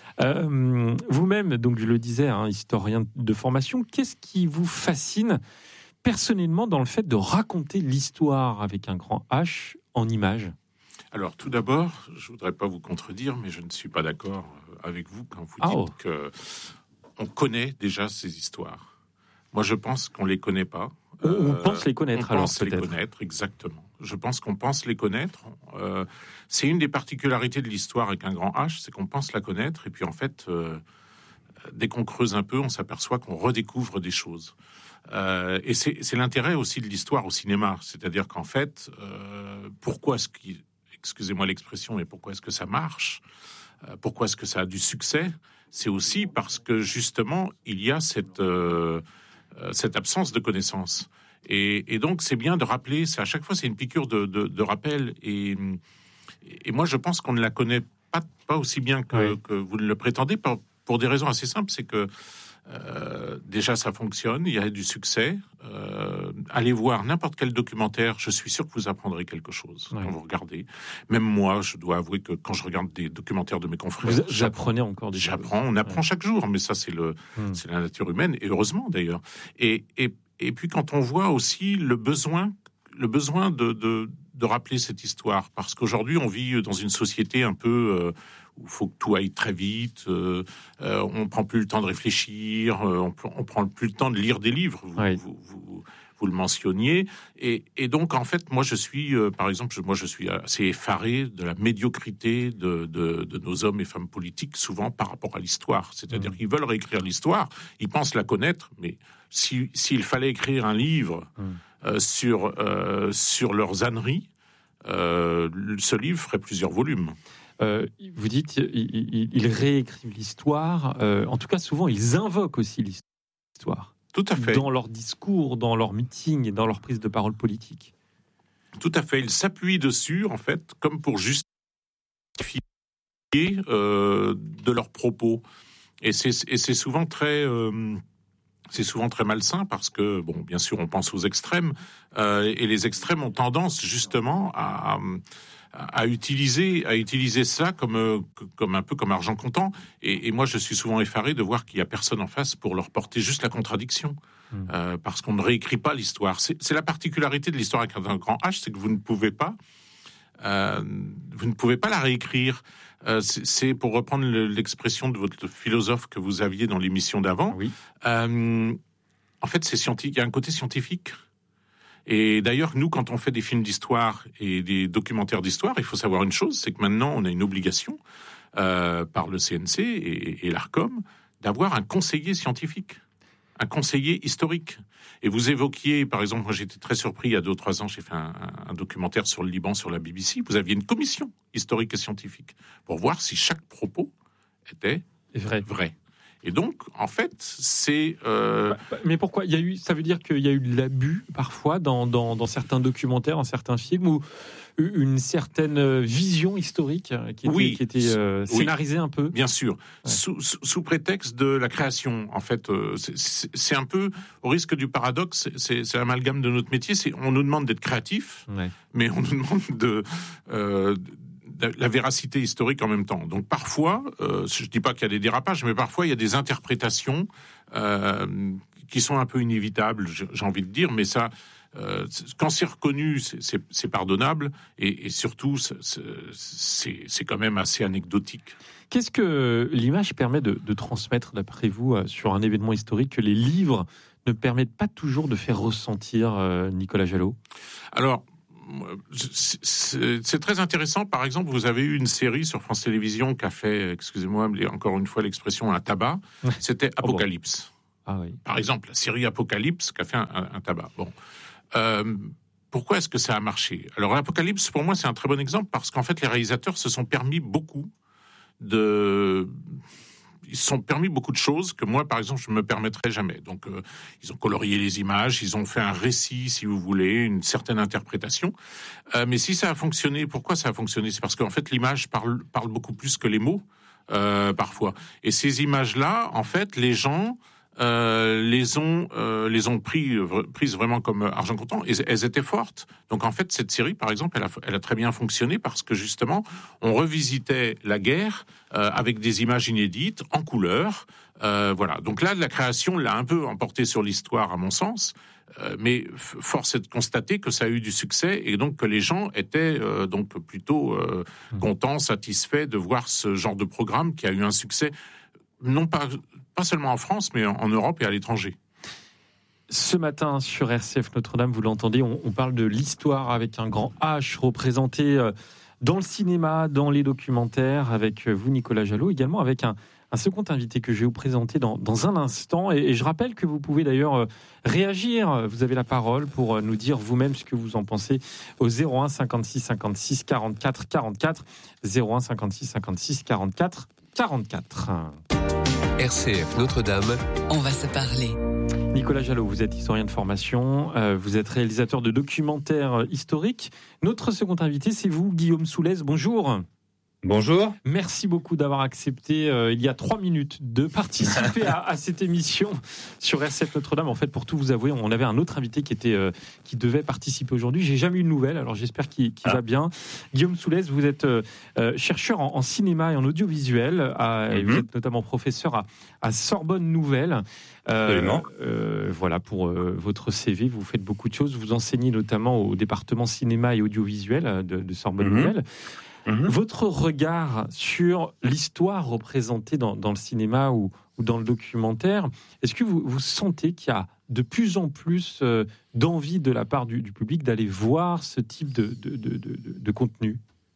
Euh, vous-même, donc je le disais, hein, historien de formation, qu'est-ce qui vous fascine personnellement dans le fait de raconter l'histoire avec un grand H en images? Alors tout d'abord, je ne voudrais pas vous contredire, mais je ne suis pas d'accord avec vous quand vous dites oh. que on connaît déjà ces histoires. Moi, je pense qu'on les connaît pas. On, on euh, pense les connaître. On alors pense peut-être. les connaître, exactement. Je pense qu'on pense les connaître. Euh, c'est une des particularités de l'histoire avec un grand H, c'est qu'on pense la connaître, et puis en fait, euh, dès qu'on creuse un peu, on s'aperçoit qu'on redécouvre des choses. Euh, et c'est, c'est l'intérêt aussi de l'histoire au cinéma, c'est-à-dire qu'en fait, euh, pourquoi est-ce qu'il, excusez-moi l'expression, mais pourquoi est-ce que ça marche ? euh, Pourquoi est-ce que ça a du succès ? C'est aussi parce que justement, il y a cette euh, cette absence de connaissance. Et, et donc, c'est bien de rappeler, c'est à chaque fois, c'est une piqûre de, de, de rappel. Et, et moi, je pense qu'on ne la connaît pas, pas aussi bien que, oui. que vous le prétendez, pour, pour des raisons assez simples. C'est que, euh, déjà, ça fonctionne, il y a du succès. Euh, allez voir n'importe quel documentaire, je suis sûr que vous apprendrez quelque chose oui. quand vous regardez. Même moi, je dois avouer que quand je regarde des documentaires de mes confrères... Vous j'apprenez encore des J'apprends, on apprend ouais. chaque jour, mais ça, c'est, le, hum. c'est la nature humaine, et heureusement, d'ailleurs. Et... et Et puis quand on voit aussi le besoin, le besoin de, de, de rappeler cette histoire, parce qu'aujourd'hui on vit dans une société un peu euh, où il faut que tout aille très vite, euh, euh, on prend plus le temps de réfléchir, euh, on, on prend plus le temps de lire des livres. Vous, oui. vous, vous, vous le mentionniez, et, et donc en fait moi je suis, euh, par exemple, je, moi je suis assez effaré de la médiocrité de, de, de nos hommes et femmes politiques, souvent par rapport à l'histoire. C'est-à-dire mmh. qu'ils veulent réécrire l'histoire, ils pensent la connaître, mais Si, s'il fallait écrire un livre mmh. euh, sur, euh, sur leurs âneries, euh, ce livre ferait plusieurs volumes. Euh, vous dites, ils, ils réécrivent l'histoire. Euh, en tout cas, souvent, ils invoquent aussi l'histoire. Tout à fait. Dans leur discours, dans leur meeting et dans leur prise de parole politique. Tout à fait. Ils s'appuient dessus, en fait, comme pour justifier euh, de leurs propos. Et c'est, et c'est souvent très... Euh, C'est souvent très malsain parce que, bon, bien sûr, on pense aux extrêmes, euh, et les extrêmes ont tendance justement à, à, à utiliser, à utiliser ça comme, comme un peu comme argent comptant. Et, et moi, je suis souvent effaré de voir qu'il y a personne en face pour leur porter juste la contradiction, mmh. euh, parce qu'on ne réécrit pas l'histoire. C'est, c'est la particularité de l'histoire avec un grand H, c'est que vous ne pouvez pas, euh, vous ne pouvez pas la réécrire. Euh, c'est, c'est pour reprendre le, l'expression de votre philosophe que vous aviez dans l'émission d'avant. Oui. Euh, en fait, c'est scientifique. Il y a un côté scientifique. Et d'ailleurs, nous, quand on fait des films d'histoire et des documentaires d'histoire, il faut savoir une chose, c'est que maintenant, on a une obligation euh, par le C N C et, et l'Arcom d'avoir un conseiller scientifique, un conseiller historique. Et vous évoquiez, par exemple, moi j'étais très surpris, il y a deux ou trois ans, j'ai fait un, un documentaire sur le Liban, sur la B B C, vous aviez une commission historique et scientifique pour voir si chaque propos était vrai. vrai. Et donc, en fait, c'est... Euh... Mais pourquoi il y a eu, ça veut dire qu'il y a eu de l'abus, parfois, dans, dans, dans certains documentaires, dans certains films, ou une certaine vision historique qui était, oui, qui était euh, scénarisée oui, un peu. Bien sûr, ouais. sous, sous, sous prétexte de la création. En fait, euh, c'est, c'est, c'est un peu, au risque du paradoxe, c'est, c'est l'amalgame de notre métier. C'est, on nous demande d'être créatifs, ouais. mais on nous demande de... Euh, la véracité historique en même temps. Donc parfois, euh, je ne dis pas qu'il y a des dérapages, mais parfois il y a des interprétations euh, qui sont un peu inévitables, j'ai envie de dire, mais ça, euh, quand c'est reconnu, c'est, c'est, c'est pardonnable, et, et surtout, c'est, c'est, c'est quand même assez anecdotique. Qu'est-ce que l'image permet de, de transmettre, d'après vous, sur un événement historique que les livres ne permettent pas toujours de faire ressentir, euh, Nicolas Jalot ? Alors, c'est, c'est très intéressant. Par exemple, vous avez eu une série sur France Télévisions qui a fait, excusez-moi, encore une fois l'expression, un tabac. C'était Apocalypse. Oh bon. Ah oui. Par exemple, la série Apocalypse qui a fait un, un, un tabac. Bon. Euh, pourquoi est-ce que ça a marché ? Alors, Apocalypse, pour moi, c'est un très bon exemple parce qu'en fait, les réalisateurs se sont permis beaucoup de... Ils se sont permis beaucoup de choses que moi, par exemple, je ne me permettrais jamais. Donc, euh, ils ont colorié les images, ils ont fait un récit, si vous voulez, une certaine interprétation. Euh, mais si ça a fonctionné, pourquoi ça a fonctionné ? C'est parce qu'en fait, l'image parle, parle beaucoup plus que les mots, euh, parfois. Et ces images-là, en fait, les gens... Euh, les ont euh, les ont pris euh, prises vraiment comme argent comptant et elles étaient fortes. Donc en fait cette série par exemple elle a, elle a très bien fonctionné parce que justement on revisitait la guerre euh, avec des images inédites en couleur. Euh, voilà. Donc là la création l'a un peu emporté sur l'histoire à mon sens. Euh, mais force est de constater que ça a eu du succès et donc que les gens étaient euh, donc plutôt euh, contents, satisfaits de voir ce genre de programme qui a eu un succès non pas pas seulement en France, mais en, en Europe et à l'étranger. Ce matin, sur R C F Notre-Dame, vous l'entendez, on, on parle de l'histoire avec un grand H représenté euh, dans le cinéma, dans les documentaires, avec vous, Nicolas Jalot, également avec un, un second invité que je vais vous présenter dans, dans un instant. Et, et je rappelle que vous pouvez d'ailleurs euh, réagir. Vous avez la parole pour euh, nous dire vous-même ce que vous en pensez au zéro un cinquante-six cinquante-six quarante-quatre quarante-quatre, zéro un cinquante-six cinquante-six quarante-quatre quarante-quatre. R C F Notre-Dame, on va se parler. Nicolas Jalot, vous êtes historien de formation, euh, vous êtes réalisateur de documentaires historiques. Notre second invité, c'est vous, Guillaume Soulez. Bonjour. Bonjour. Merci beaucoup d'avoir accepté, euh, il y a trois minutes, de participer à, à cette émission sur R C F Notre-Dame. En fait, pour tout vous avouer, on avait un autre invité qui était, euh, qui devait participer aujourd'hui. J'ai jamais eu de nouvelles, alors j'espère qu'il, qu'il ah. va bien. Guillaume Soulez, vous êtes euh, chercheur en, en cinéma et en audiovisuel, à, mm-hmm. et vous êtes notamment professeur à, à Sorbonne Nouvelle. Absolument. Euh, euh, voilà, pour euh, votre C V, vous faites beaucoup de choses. Vous enseignez notamment au département cinéma et audiovisuel de, de Sorbonne mm-hmm. Nouvelle. Mmh. Votre regard sur l'histoire représentée dans, dans le cinéma ou, ou dans le documentaire, est-ce que vous, vous sentez qu'il y a de plus en plus euh, d'envie de la part du, du public d'aller voir ce type de, de, de, de, de contenu ?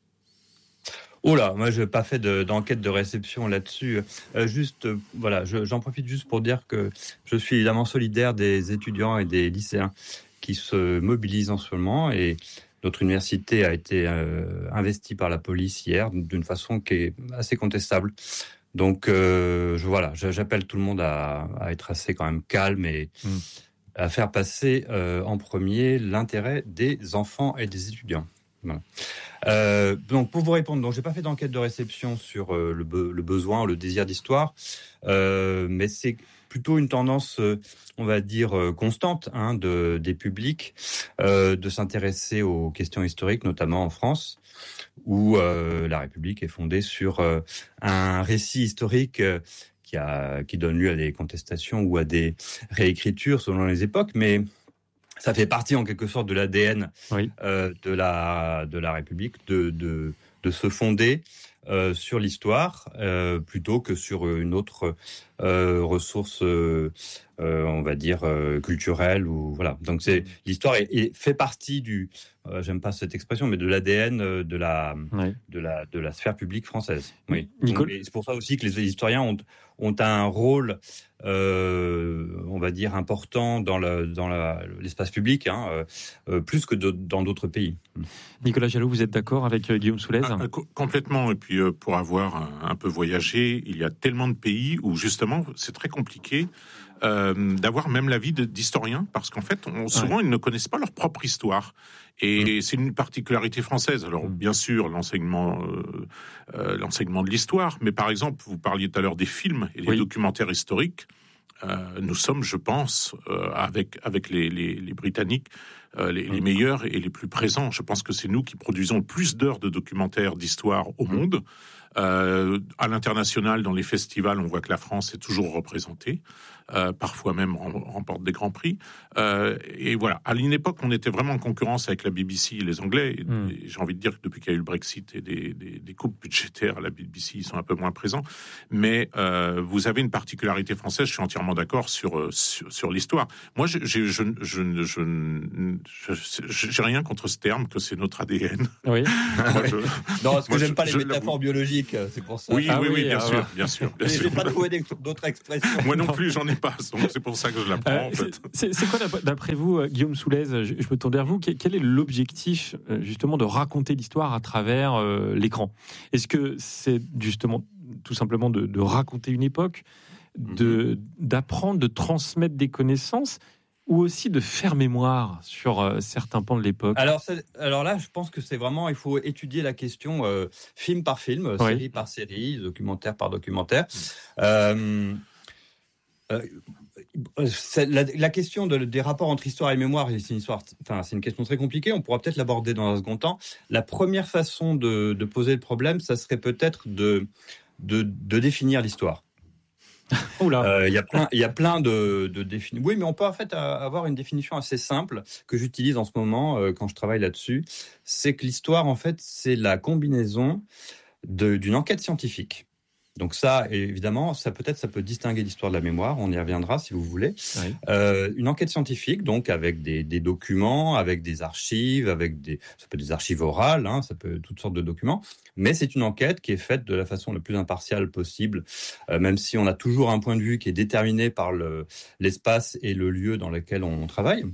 Oh là, moi je n'ai pas fait de, d'enquête de réception là-dessus. Euh, juste, euh, voilà, je, j'en profite juste pour dire que je suis évidemment solidaire des étudiants et des lycéens qui se mobilisent en ce moment et notre université a été euh, investie par la police hier d'une façon qui est assez contestable. Donc euh, je, voilà, j'appelle tout le monde à, à être assez quand même calme et mmh. à faire passer euh, en premier l'intérêt des enfants et des étudiants. Voilà. Euh, donc pour vous répondre, donc j'ai pas fait d'enquête de réception sur euh, le, be- le besoin, le désir d'histoire, euh, mais c'est plutôt une tendance, euh, on va dire, euh, constante hein, de, des publics euh, de s'intéresser aux questions historiques, notamment en France, où euh, la République est fondée sur euh, un récit historique euh, qui, a, qui donne lieu à des contestations ou à des réécritures selon les époques, mais ça fait partie en quelque sorte de l'A D N oui. euh, de, la, de la République, de, de, de se fonder euh, sur l'histoire euh, plutôt que sur une autre euh, ressource, euh, euh, on va dire, euh, culturelle. Ou, voilà. Donc c'est, l'histoire est, est, fait partie du, euh, j'aime pas cette expression, mais de l'A D N de la, oui. de la, de la sphère publique française. Oui. Donc, c'est pour ça aussi que les historiens ont, ont un rôle Euh, on va dire important dans, le, dans la, l'espace public, hein, euh, plus que de, dans d'autres pays. Nicolas Jalot, vous êtes d'accord avec euh, Guillaume Soulez ? ah, Complètement. Et puis, euh, pour avoir un, un peu voyagé, il y a tellement de pays où justement, c'est très compliqué euh, d'avoir même l'avis de, d'historiens, parce qu'en fait, on, souvent, ouais. ils ne connaissent pas leur propre histoire. Et mmh. c'est une particularité française. Alors, mmh. bien sûr, l'enseignement, euh, euh, l'enseignement de l'histoire, mais par exemple, vous parliez tout à l'heure des films et des oui. documentaires historiques. Euh, nous sommes, je pense, euh, avec avec les, les, les Britanniques, euh, les, mmh. les meilleurs et les plus présents. Je pense que c'est nous qui produisons le plus d'heures de documentaires d'histoire au mmh. monde. Euh, à l'international, dans les festivals, on voit que la France est toujours représentée. Euh, parfois même remporte des grands prix. Euh, et voilà, à une époque, on était vraiment en concurrence avec la B B C et les Anglais. Et, mm. et j'ai envie de dire que depuis qu'il y a eu le Brexit et des, des, des coupes budgétaires à la B B C, ils sont un peu moins présents. Mais euh, vous avez une particularité française, je suis entièrement d'accord, sur, sur, sur l'histoire. Moi, je, je, je, je, je, je, j'ai rien contre ce terme, que c'est notre A D N. Oui. Moi, je, non, parce que moi, j'aime je, pas les je, métaphores je, biologiques, c'est pour ça. Oui, ah, oui, oui, bien, ah, sûr, ouais. bien sûr, bien sûr. sûr. J'ai pas trouvé d'autres expressions. Moi non plus, j'en ai pas, donc c'est pour ça que je la prends. Euh, en fait. c'est, c'est quoi, d'après vous, Guillaume Soulez, je, je me tourne vers vous, quel est l'objectif, justement, de raconter l'histoire à travers euh, l'écran ? Est-ce que c'est, justement, tout simplement de, de raconter une époque, de, d'apprendre, de transmettre des connaissances, ou aussi de faire mémoire sur euh, certains pans de l'époque? Alors, alors là, je pense que c'est vraiment, il faut étudier la question euh, film par film, oui. série par série, documentaire par documentaire. Euh, euh, la, la question de, des rapports entre histoire et mémoire, c'est une, histoire, enfin, c'est une question très compliquée, on pourra peut-être l'aborder dans un second temps. La première façon de, de poser le problème, ça serait peut-être de, de, de définir l'histoire. Il euh, y a plein, il y a plein de, de définitions. Oui, mais on peut en fait avoir une définition assez simple que j'utilise en ce moment euh, quand je travaille là-dessus. C'est que l'histoire, en fait, c'est la combinaison de, d'une enquête scientifique. Donc ça, évidemment, ça peut-être, ça peut distinguer l'histoire de la mémoire. On y reviendra si vous voulez. Oui. Euh, une enquête scientifique, donc avec des, des documents, avec des archives, avec des, ça peut être des archives orales, hein, ça peut être toutes sortes de documents. Mais c'est une enquête qui est faite de la façon la plus impartiale possible, euh, même si on a toujours un point de vue qui est déterminé par le, l'espace et le lieu dans lequel on travaille.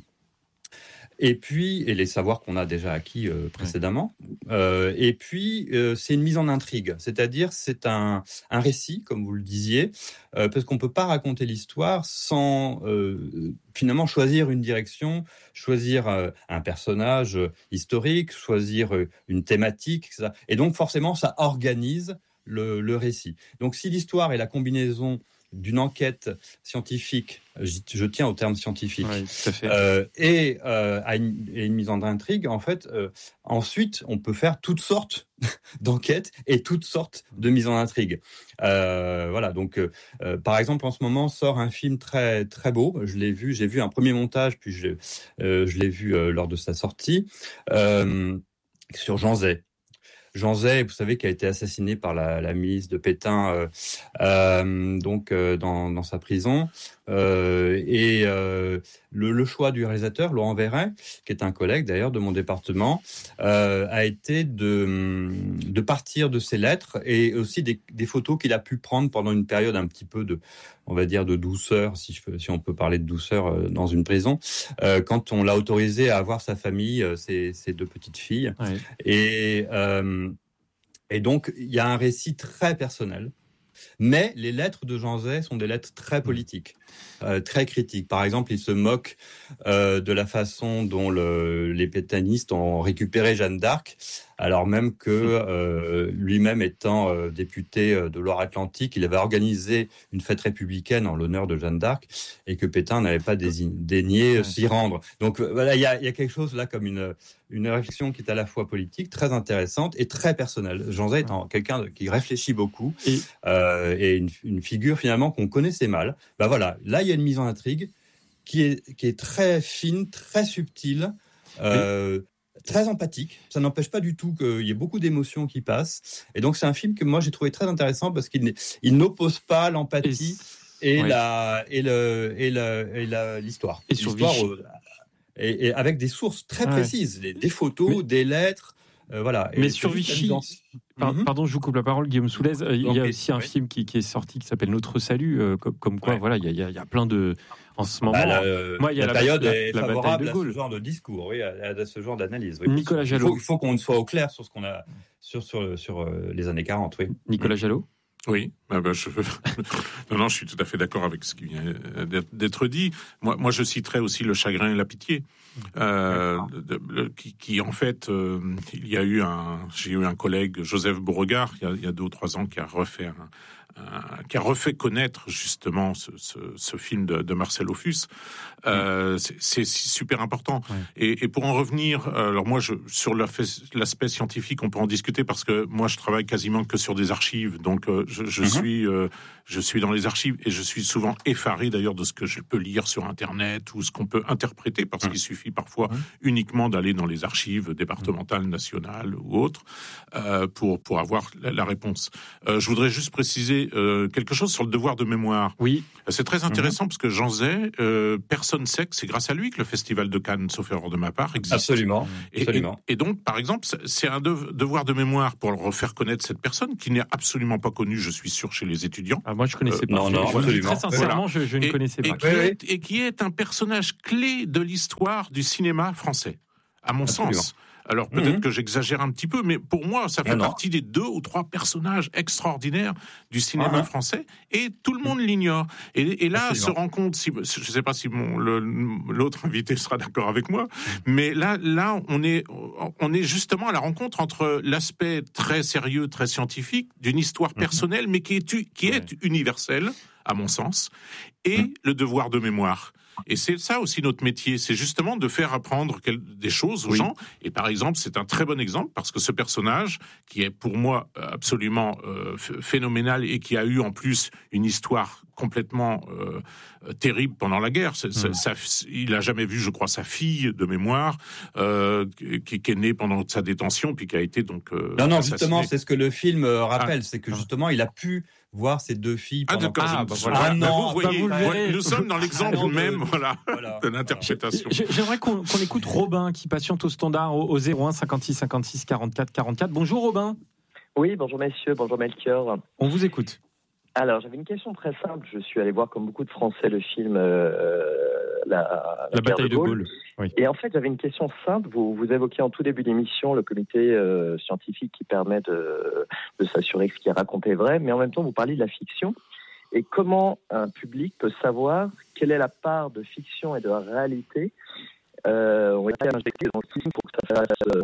Et puis, et les savoirs qu'on a déjà acquis euh, précédemment. Euh, et puis, euh, c'est une mise en intrigue, c'est-à-dire c'est un, un récit, comme vous le disiez, euh, parce qu'on peut pas raconter l'histoire sans euh, finalement choisir une direction, choisir euh, un personnage historique, choisir euh, une thématique, et cetera. Et donc forcément, ça organise le, le récit. Donc, si l'histoire est la combinaison d'une enquête scientifique, je, je tiens au terme scientifique, oui, tout à fait. Euh, et, euh, à une, et une mise en intrigue, en fait, euh, ensuite, on peut faire toutes sortes d'enquêtes et toutes sortes de mises en intrigue. Euh, voilà, donc, euh, par exemple, en ce moment, sort un film très, très beau. Je l'ai vu, j'ai vu un premier montage, puis je, euh, je l'ai vu euh, lors de sa sortie, euh, sur Jean Zay. Jean Zay, vous savez, qui a été assassiné par la, la milice de Pétain, euh, euh, donc euh, dans, dans sa prison. Euh, et euh, le, le choix du réalisateur, Laurent Verret, qui est un collègue d'ailleurs de mon département, euh, a été de, de partir de ses lettres et aussi des, des photos qu'il a pu prendre pendant une période un petit peu de, on va dire, de douceur, si, je, si on peut parler de douceur euh, dans une prison, euh, quand on l'a autorisé à avoir sa famille, euh, ses, ses deux petites filles. Oui. Et, euh, et donc, il y a un récit très personnel. Mais les lettres de Jean Zay sont des lettres très politiques, euh, très critiques. Par exemple, il se moque euh, de la façon dont le, les pétainistes ont récupéré Jeanne d'Arc, alors même que euh, lui-même étant euh, député de Loire-Atlantique, il avait organisé une fête républicaine en l'honneur de Jeanne d'Arc et que Pétain n'avait pas désigné, daigné s'y rendre. Donc voilà, il y a, y a quelque chose là comme une, une réflexion qui est à la fois politique, très intéressante et très personnelle. Jean Zay étant quelqu'un qui réfléchit beaucoup et, euh, et une, une figure finalement qu'on connaissait mal. Ben voilà, là il y a une mise en intrigue qui est, qui est très fine, très subtile, euh, très empathique. Ça n'empêche pas du tout qu'il y ait beaucoup d'émotions qui passent. Et donc c'est un film que moi j'ai trouvé très intéressant parce qu'il il n'oppose pas l'empathie et, et, ouais. la, et, le, et, le, et la, l'histoire. Et sur l'histoire euh, et, et avec des sources très ouais. précises, des, des photos, mais, des lettres. Euh, voilà. Mais et sur Vichy, par, mm-hmm. pardon, je vous coupe la parole, Guillaume Soulez. Euh, il y a aussi un oui. film qui, qui est sorti qui s'appelle Notre Salut, euh, comme, comme quoi, ouais. voilà, il y, a, il y a plein de. En ce moment, bah, la, euh, moi, il y a la, la période la, est la favorable de à ce genre de discours, oui, à, à ce genre d'analyse. Oui, Nicolas Jalot. Il faut, il faut qu'on soit au clair sur ce qu'on a sur sur sur euh, les années quarante, oui. Nicolas Jalot. Oui, ah ben je... non, non, je suis tout à fait d'accord avec ce qui vient d'être dit. Moi, moi, je citerai aussi Le Chagrin et la Pitié, euh, de, de, qui, qui, en fait, euh, il y a eu un, j'ai eu un collègue, Joseph Beauregard, il y a, il y a deux ou trois ans, qui a refait un, un, qui a refait connaître justement ce, ce, ce film de, de Marcel Ophuls. Euh, c'est, c'est super important. Ouais. Et, et pour en revenir, alors moi, je, sur l'aspect scientifique, on peut en discuter parce que moi, je travaille quasiment que sur des archives. Donc, euh, je, je, mm-hmm. suis, euh, je suis dans les archives et je suis souvent effaré d'ailleurs de ce que je peux lire sur Internet ou ce qu'on peut interpréter parce mm-hmm. qu'il suffit parfois mm-hmm. uniquement d'aller dans les archives départementales, nationales ou autres euh, pour, pour avoir la, la réponse. Euh, je voudrais juste préciser euh, quelque chose sur le devoir de mémoire. Oui. C'est très intéressant mm-hmm. parce que Jean Zay, euh, personne ne sait que c'est grâce à lui que le Festival de Cannes, sauf erreur de ma part, existe. Absolument. Et, Absolument. Et, et donc, par exemple, c'est un devoir de mémoire pour refaire connaître cette personne qui n'est absolument pas connue, je suis sûr, chez les étudiants. Ah, moi, je ne connaissais euh, pas. Non, non, absolument. Très sincèrement, voilà. je, je ne et, connaissais pas. Et qui, est, et qui est un personnage clé de l'histoire du cinéma français, à mon absolument. sens. Alors peut-être mmh. que j'exagère un petit peu, mais pour moi, ça fait non, partie non. des deux ou trois personnages extraordinaires du cinéma mmh. français, et tout le monde mmh. l'ignore. Et, et là, Absolument. se rend compte, si, je ne sais pas si mon, le, l'autre invité sera d'accord avec moi, mmh. mais là, là, on est, on est justement à la rencontre entre l'aspect très sérieux, très scientifique d'une histoire mmh. personnelle, mais qui est, qui est ouais. universelle, à mon sens, et mmh. le devoir de mémoire. Et c'est ça aussi notre métier, c'est justement de faire apprendre des choses aux oui. gens. Et par exemple, c'est un très bon exemple parce que ce personnage, qui est pour moi absolument euh, phénoménal et qui a eu en plus une histoire complètement euh, terrible pendant la guerre. C'est, mmh. ça, il n'a jamais vu, je crois, sa fille de mémoire, euh, qui, qui est née pendant sa détention, puis qui a été donc euh, Non, non, assassiné. Justement, c'est ce que le film rappelle, ah. c'est que justement, il a pu voir ces deux filles pendant... Ah, d'accord, ah, bah, voilà. ah non, vous voyez, bah, vous le nous sommes dans l'exemple ah, même de, voilà, voilà, de l'interprétation. Voilà. J'aimerais qu'on, qu'on écoute Robin, qui patiente au standard au, au zéro un cinquante-six cinquante-six quarante-quatre quarante-quatre. Bonjour Robin. Oui, bonjour messieurs, bonjour Melchior. On vous écoute. Alors, j'avais une question très simple. Je suis allé voir, comme beaucoup de Français, le film euh, La, la, la bataille de Gaulle. De Gaulle. Oui. Et en fait, j'avais une question simple. Vous, vous évoquiez en tout début d'émission le comité euh, scientifique qui permet de, de s'assurer que ce qui est raconté est vrai, mais en même temps, vous parliez de la fiction. Et comment un public peut savoir quelle est la part de fiction et de réalité euh, on va dire injecté dans le film pour que ça fasse euh,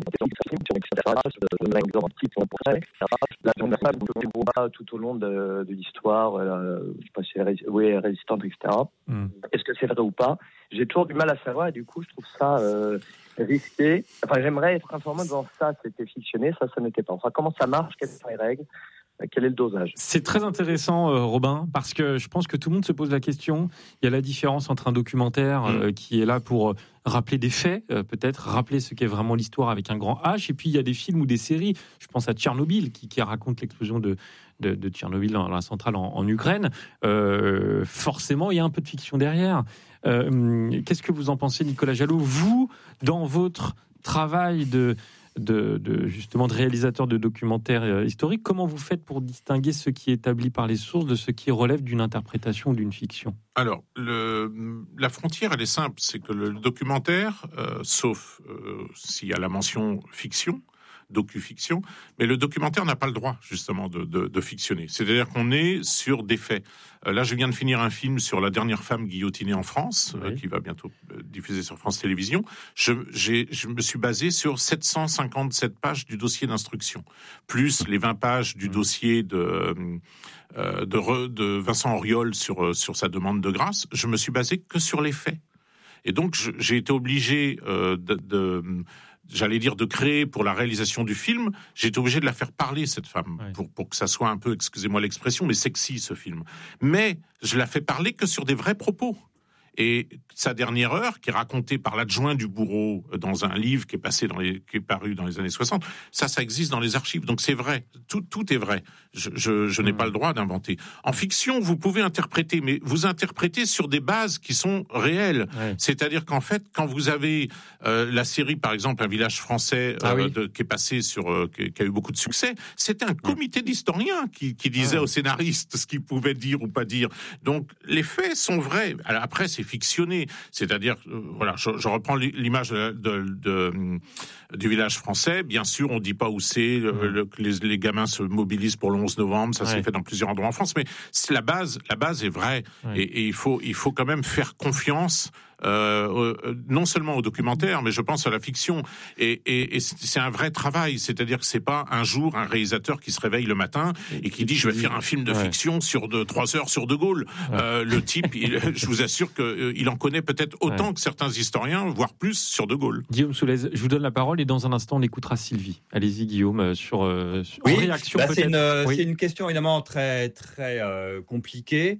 et cetera. Un exemple type pour ça. Là, on n'a pas on voit tout au long de, de l'histoire, euh, je sais pas si elle est oui, résistante, et cetera. Mm. Est-ce que c'est vrai ou pas? J'ai toujours du mal à savoir et du coup, je trouve ça euh, risqué. Enfin, j'aimerais être informé dans ça, c'était fictionné, ça, ça n'était pas. Enfin, comment ça marche? Quelles sont les règles? Quel est le dosage? C'est très intéressant, euh, Robin, parce que je pense que tout le monde se pose la question. Il y a la différence entre un documentaire euh, mmh. qui est là pour rappeler des faits, euh, peut-être rappeler ce qu'est vraiment l'histoire avec un grand H, et puis il y a des films ou des séries. Je pense à Tchernobyl, qui, qui raconte l'explosion de, de, de Tchernobyl dans la centrale en, en Ukraine. Euh, forcément, il y a un peu de fiction derrière. Euh, qu'est-ce que vous en pensez, Nicolas Jalot? Vous, dans votre travail de... De, de justement de réalisateur de documentaires euh, historiques, comment vous faites pour distinguer ce qui est établi par les sources de ce qui relève d'une interprétation ou d'une fiction? Alors, le, la frontière, elle est simple, c'est que le documentaire, euh, sauf euh, s'il y a la mention fiction, docu-fiction, mais le documentaire n'a pas le droit, justement, de, de, de fictionner. C'est-à-dire qu'on est sur des faits. Euh, là, je viens de finir un film sur la dernière femme guillotinée en France, oui. euh, qui va bientôt euh, diffuser sur France Télévisions. Je, j'ai, je me suis basé sur sept cent cinquante-sept pages du dossier d'instruction, plus les vingt pages du mmh. dossier de... Euh, de, re, de Vincent Auriol sur, sur sa demande de grâce. Je me suis basé que sur les faits. Et donc, je, j'ai été obligé euh, de... de j'allais dire de créer pour la réalisation du film, j'ai été obligé de la faire parler, cette femme, oui. pour, pour que ça soit un peu, excusez-moi l'expression, mais sexy, ce film. Mais je la fais parler que sur des vrais propos. Et sa dernière heure, qui est racontée par l'adjoint du bourreau dans un livre qui est passé dans les, qui est paru dans les années soixante, ça, ça existe dans les archives. Donc c'est vrai, tout, tout est vrai. Je, je, je n'ai mmh. pas le droit d'inventer. En fiction, vous pouvez interpréter, mais vous interprétez sur des bases qui sont réelles. Ouais. C'est-à-dire qu'en fait, quand vous avez euh, la série, par exemple, Un village français, euh, ah oui. de, qui est passé sur, euh, qui, qui a eu beaucoup de succès, c'était un comité d'historiens qui, qui disait ah. aux scénaristes ce qu'ils pouvaient dire ou pas dire. Donc les faits sont vrais. Alors, après, c'est fictionné, c'est-à-dire, euh, voilà, je, je reprends l'image de, de, de, du village français. Bien sûr, on ne dit pas où c'est, le, mmh. le, les, les gamins se mobilisent pour le onze novembre, ça ouais. s'est fait dans plusieurs endroits en France, mais c'est la base, la base est vraie, ouais. et, et il faut, il faut quand même faire confiance euh, non seulement au documentaire, mais je pense à la fiction. Et, et, et c'est un vrai travail, c'est-à-dire que c'est pas un jour un réalisateur qui se réveille le matin et qui dit je vais faire un film de ouais. fiction sur de trois heures sur De Gaulle. Ouais. Euh, le type, il, je vous assure que euh, il en connaît peut-être autant ouais. que certains historiens, voire plus sur De Gaulle. Guillaume Soulez, je vous donne la parole et dans un instant on écoutera Sylvie. Allez-y Guillaume sur, euh, sur oui, réaction bah peut-être. C'est une, oui. c'est une question évidemment très très euh, compliquée.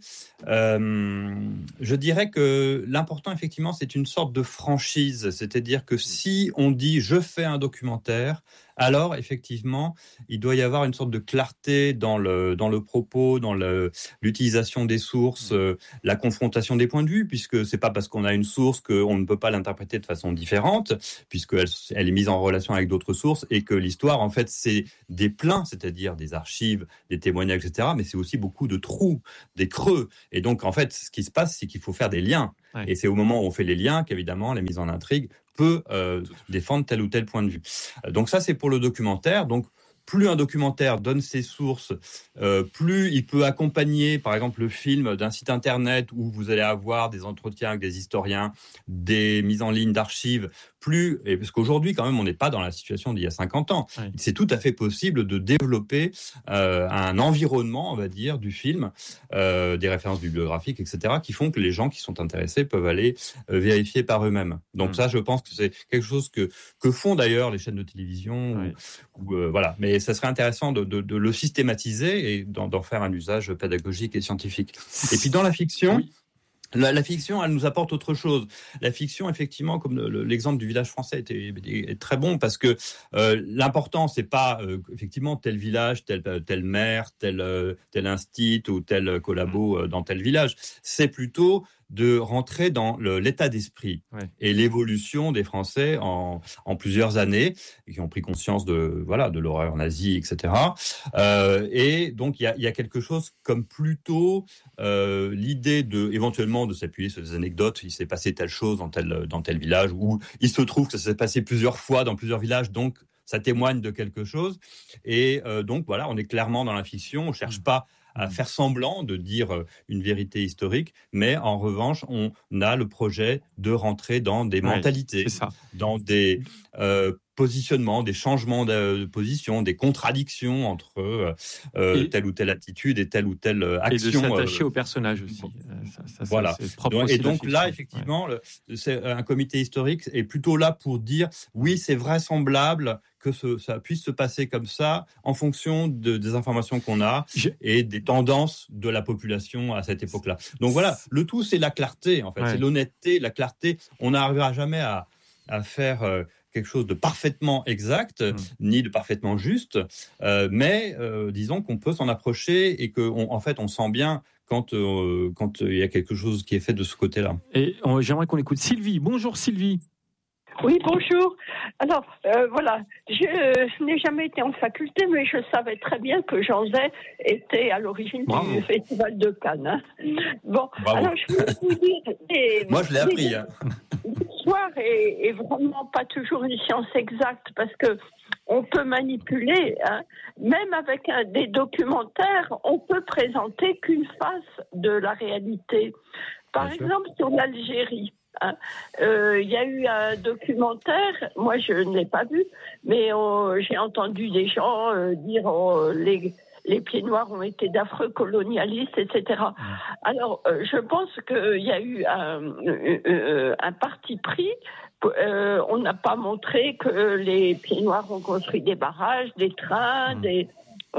Euh, je dirais que l'important effectivement c'est une sorte de franchise, c'est-à-dire que si on dit je fais un documentaire, alors effectivement, il doit y avoir une sorte de clarté dans le, dans le propos, dans le, l'utilisation des sources, euh, la confrontation des points de vue, puisque c'est pas parce qu'on a une source qu'on ne peut pas l'interpréter de façon différente, puisqu'elle elle est mise en relation avec d'autres sources, et que l'histoire, en fait, c'est des pleins, c'est-à-dire des archives, des témoignages, et cetera, mais c'est aussi beaucoup de trous, des creux. Et donc, en fait, ce qui se passe, c'est qu'il faut faire des liens. Ouais. Et c'est au moment où on fait les liens qu'évidemment, la mise en intrigue peut euh, défendre tel ou tel point de vue. Donc ça, c'est pour le documentaire. Donc, plus un documentaire donne ses sources, euh, plus il peut accompagner, par exemple, le film d'un site internet où vous allez avoir des entretiens avec des historiens, des mises en ligne d'archives, plus, et parce qu'aujourd'hui, quand même, on n'est pas dans la situation d'il y a cinquante ans. Oui. C'est tout à fait possible de développer euh, un environnement, on va dire, du film, euh, des références bibliographiques, et cetera, qui font que les gens qui sont intéressés peuvent aller euh, vérifier par eux-mêmes. Donc mmh. ça, je pense que c'est quelque chose que, que font d'ailleurs les chaînes de télévision, oui. ou, ou, euh, voilà. Mais ça serait intéressant de, de, de le systématiser et d'en, d'en faire un usage pédagogique et scientifique. Et puis dans la fiction... Oui. La, la fiction, elle nous apporte autre chose. La fiction, effectivement, comme le, le, l'exemple du village français était, est, est très bon, parce que euh, l'important, c'est pas euh, effectivement tel village, tel tel maire, tel euh, tel instit ou tel collabo euh, dans tel village. C'est plutôt de rentrer dans le, l'état d'esprit ouais. et l'évolution des Français en, en plusieurs années, et qui ont pris conscience de voilà de l'horreur nazie, et cetera. Euh, et donc il y a, y a quelque chose comme plutôt euh, l'idée de éventuellement de s'appuyer sur des anecdotes. Il s'est passé telle chose dans tel dans tel village, ou il se trouve que ça s'est passé plusieurs fois dans plusieurs villages, donc ça témoigne de quelque chose. Et euh, donc voilà, on est clairement dans la fiction. On cherche pas à faire semblant de dire une vérité historique, mais en revanche, on a le projet de rentrer dans des ouais, mentalités, dans des euh, positionnements, des changements de position, des contradictions entre euh, et, telle ou telle attitude et telle ou telle action. Et de s'attacher euh, au personnage aussi. Ça, ça, voilà. C'est propre donc, aussi et donc la là, effectivement, ouais. le, c'est un comité historique est plutôt là pour dire oui, c'est vraisemblable que ce, ça puisse se passer comme ça en fonction de, des informations qu'on a Je... et des tendances de la population à cette époque-là. Donc voilà, le tout, c'est la clarté, en fait. Ouais. C'est l'honnêteté, la clarté. On n'arrivera jamais à, à faire euh, quelque chose de parfaitement exact, mmh. ni de parfaitement juste, euh, mais euh, disons qu'on peut s'en approcher et qu'en en fait, on sent bien quand euh, quand il y a quelque chose qui est fait de ce côté-là. Et on, j'aimerais qu'on écoute Sylvie. Bonjour Sylvie. Oui, bonjour. Alors, euh, voilà, je euh, n'ai jamais été en faculté, mais je savais très bien que Jean Zay était à l'origine Bravo. du Festival de Cannes. Hein. Bon, Bravo. alors je voulais vous dire... Et, Moi, je l'ai appris. Hein. L'histoire est, est vraiment pas toujours une science exacte, parce que on peut manipuler, hein. Même avec un, des documentaires, on peut présenter qu'une face de la réalité. Par bien exemple, sûr. sur l'Algérie. Il hein. euh, y a eu un documentaire, moi je ne l'ai pas vu, mais oh, j'ai entendu des gens euh, dire oh, les, les pieds noirs ont été d'affreux colonialistes, et cetera. Alors euh, je pense qu'il y a eu un, euh, un parti pris. Euh, on n'a pas montré que les pieds noirs ont construit des barrages, des trains, mmh. des...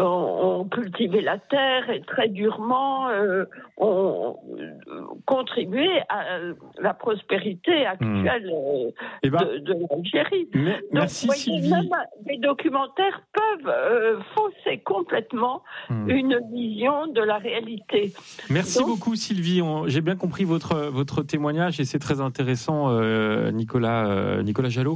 ont cultivé la terre et très durement euh, ont contribué à la prospérité actuelle mmh. eh ben, de, de l'Algérie. Mais, Donc, merci voyez, Sylvie. Même les documentaires peuvent euh, fausser complètement mmh. une vision de la réalité. Merci Donc, beaucoup Sylvie. On, j'ai bien compris votre, votre témoignage et c'est très intéressant, euh, Nicolas, euh, Nicolas Jalot,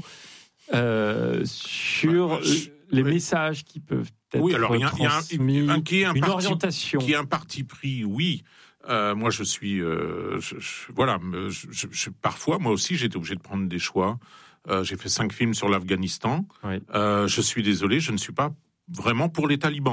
euh, sur... Bah, je... les oui. messages qui peuvent être oui, alors il y a, transmis, y a un, un, qui est un une parti, orientation. Qui est un parti pris, oui. Euh, moi, je suis... Euh, je, je, voilà, je, je, je, parfois, moi aussi, j'étais obligé de prendre des choix. Euh, j'ai fait cinq films sur l'Afghanistan. Oui. Euh, je suis désolé, je ne suis pas vraiment pour les talibans.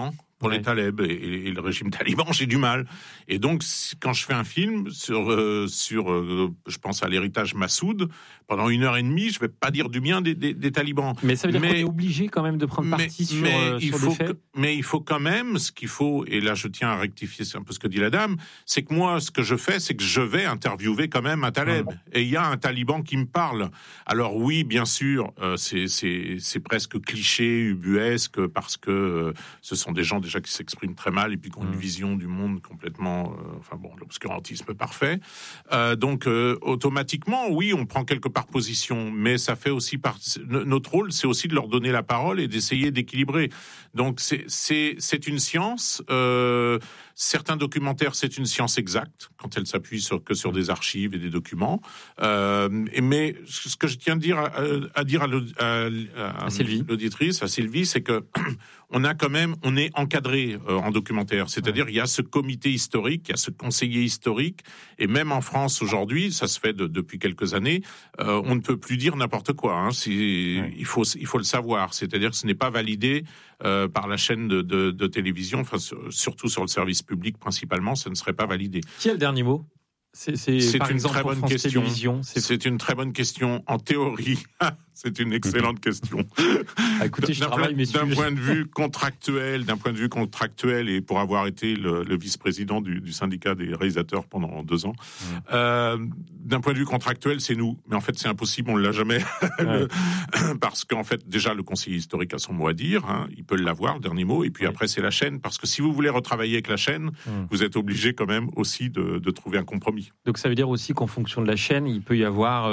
pour ouais. les talibs et, et, et le régime taliban, j'ai du mal. Et donc, quand je fais un film sur, euh, sur euh, je pense à l'héritage Massoud, pendant une heure et demie, je vais pas dire du bien des, des, des talibans. Mais ça veut dire mais, qu'on est obligé quand même de prendre parti mais, sur, mais euh, il sur faut des faits. que, mais il faut quand même, ce qu'il faut, et là je tiens à rectifier un peu ce que dit la dame, c'est que moi, ce que je fais, c'est que je vais interviewer quand même un talib. Ouais. Et il y a un taliban qui me parle. Alors oui, bien sûr, euh, c'est, c'est, c'est presque cliché, ubuesque, parce que euh, ce sont des gens déjà qui s'expriment très mal et puis qui ont mmh. une vision du monde complètement, euh, enfin bon, l'obscurantisme parfait. Euh, donc euh, automatiquement, oui, on prend quelque part position, mais ça fait aussi partie. Notre rôle, c'est aussi de leur donner la parole et d'essayer d'équilibrer. Donc c'est c'est c'est une science. Euh, certains documentaires, c'est une science exacte quand elle s'appuie sur que sur des archives et des documents. Euh, mais ce que je tiens à dire à, à dire à, à, à, à Sylvie. l'auditrice, à Sylvie, c'est que on a quand même, on est encadré euh, en documentaire. C'est-à-dire, ouais. il y a ce comité historique, il y a ce conseiller historique, et même en France aujourd'hui, ça se fait de, depuis quelques années, euh, on ne peut plus dire n'importe quoi. Hein. C'est, ouais. il faut, il faut le savoir. C'est-à-dire que ce n'est pas validé euh, par la chaîne de, de, de télévision, enfin surtout sur le service public principalement, ça ne serait pas validé. Qui a le dernier mot? C'est, c'est, c'est par une exemple, très bonne France question. C'est... c'est une très bonne question. En théorie, c'est une excellente question. Ah, écoutez, je d'un, travaille, point, d'un sujets. point de vue contractuel, d'un point de vue contractuel, et pour avoir été le, le vice-président du, du syndicat des réalisateurs pendant deux ans, mmh. euh, d'un point de vue contractuel, c'est nous. Mais en fait, c'est impossible, on ne l'a jamais. Ouais. Parce qu'en fait, déjà, le conseiller historique a son mot à dire. Hein, il peut l'avoir, le dernier mot. Et puis ouais. après, c'est la chaîne. Parce que si vous voulez retravailler avec la chaîne, mmh. vous êtes obligé quand même aussi de, de trouver un compromis. Donc ça veut dire aussi qu'en fonction de la chaîne, il peut y avoir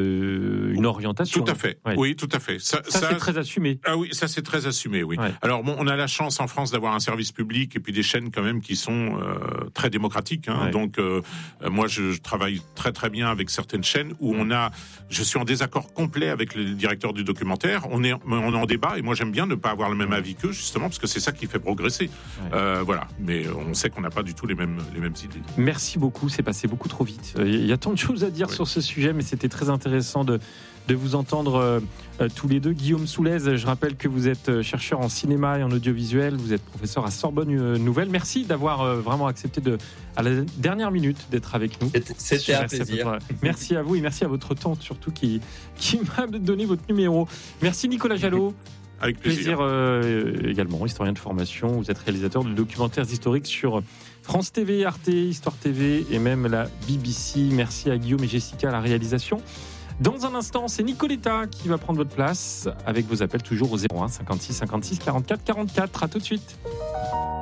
euh, une orientation. Tout à fait. Ouais. Oui, tout à fait. Ça, ça, ça c'est très assumé. Ah oui, ça c'est très assumé. Oui. Ouais. Alors bon, on a la chance en France d'avoir un service public et puis des chaînes quand même qui sont euh, très démocratiques. Hein. Ouais. Donc euh, moi, je, je travaille très très bien avec certaines chaînes où on a, je suis en désaccord complet avec le directeur du documentaire. On est, on est en débat et moi j'aime bien ne pas avoir le même avis qu'eux justement parce que c'est ça qui fait progresser. Ouais. Euh, voilà. Mais on sait qu'on n'a pas du tout les mêmes les mêmes idées. Merci beaucoup. C'est passé beaucoup trop vite. Il y a tant de choses à dire oui. sur ce sujet, mais c'était très intéressant de, de vous entendre euh, euh, tous les deux. Guillaume Soulez, je rappelle que vous êtes chercheur en cinéma et en audiovisuel, vous êtes professeur à Sorbonne euh, Nouvelle. Merci d'avoir euh, vraiment accepté de, à la dernière minute d'être avec nous. C'était, c'était un plaisir. Merci à vous et merci à votre tante surtout qui, qui m'a donné votre numéro. Merci Nicolas Jalot. Avec plaisir. plaisir euh, également, historien de formation. Vous êtes réalisateur de documentaires historiques sur France T V, Arte, Histoire T V et même la B B C. Merci à Guillaume et Jessica à la réalisation. Dans un instant, c'est Nicoletta qui va prendre votre place avec vos appels toujours au zéro un cinquante-six cinquante-six quarante-quatre quarante-quatre. À tout de suite.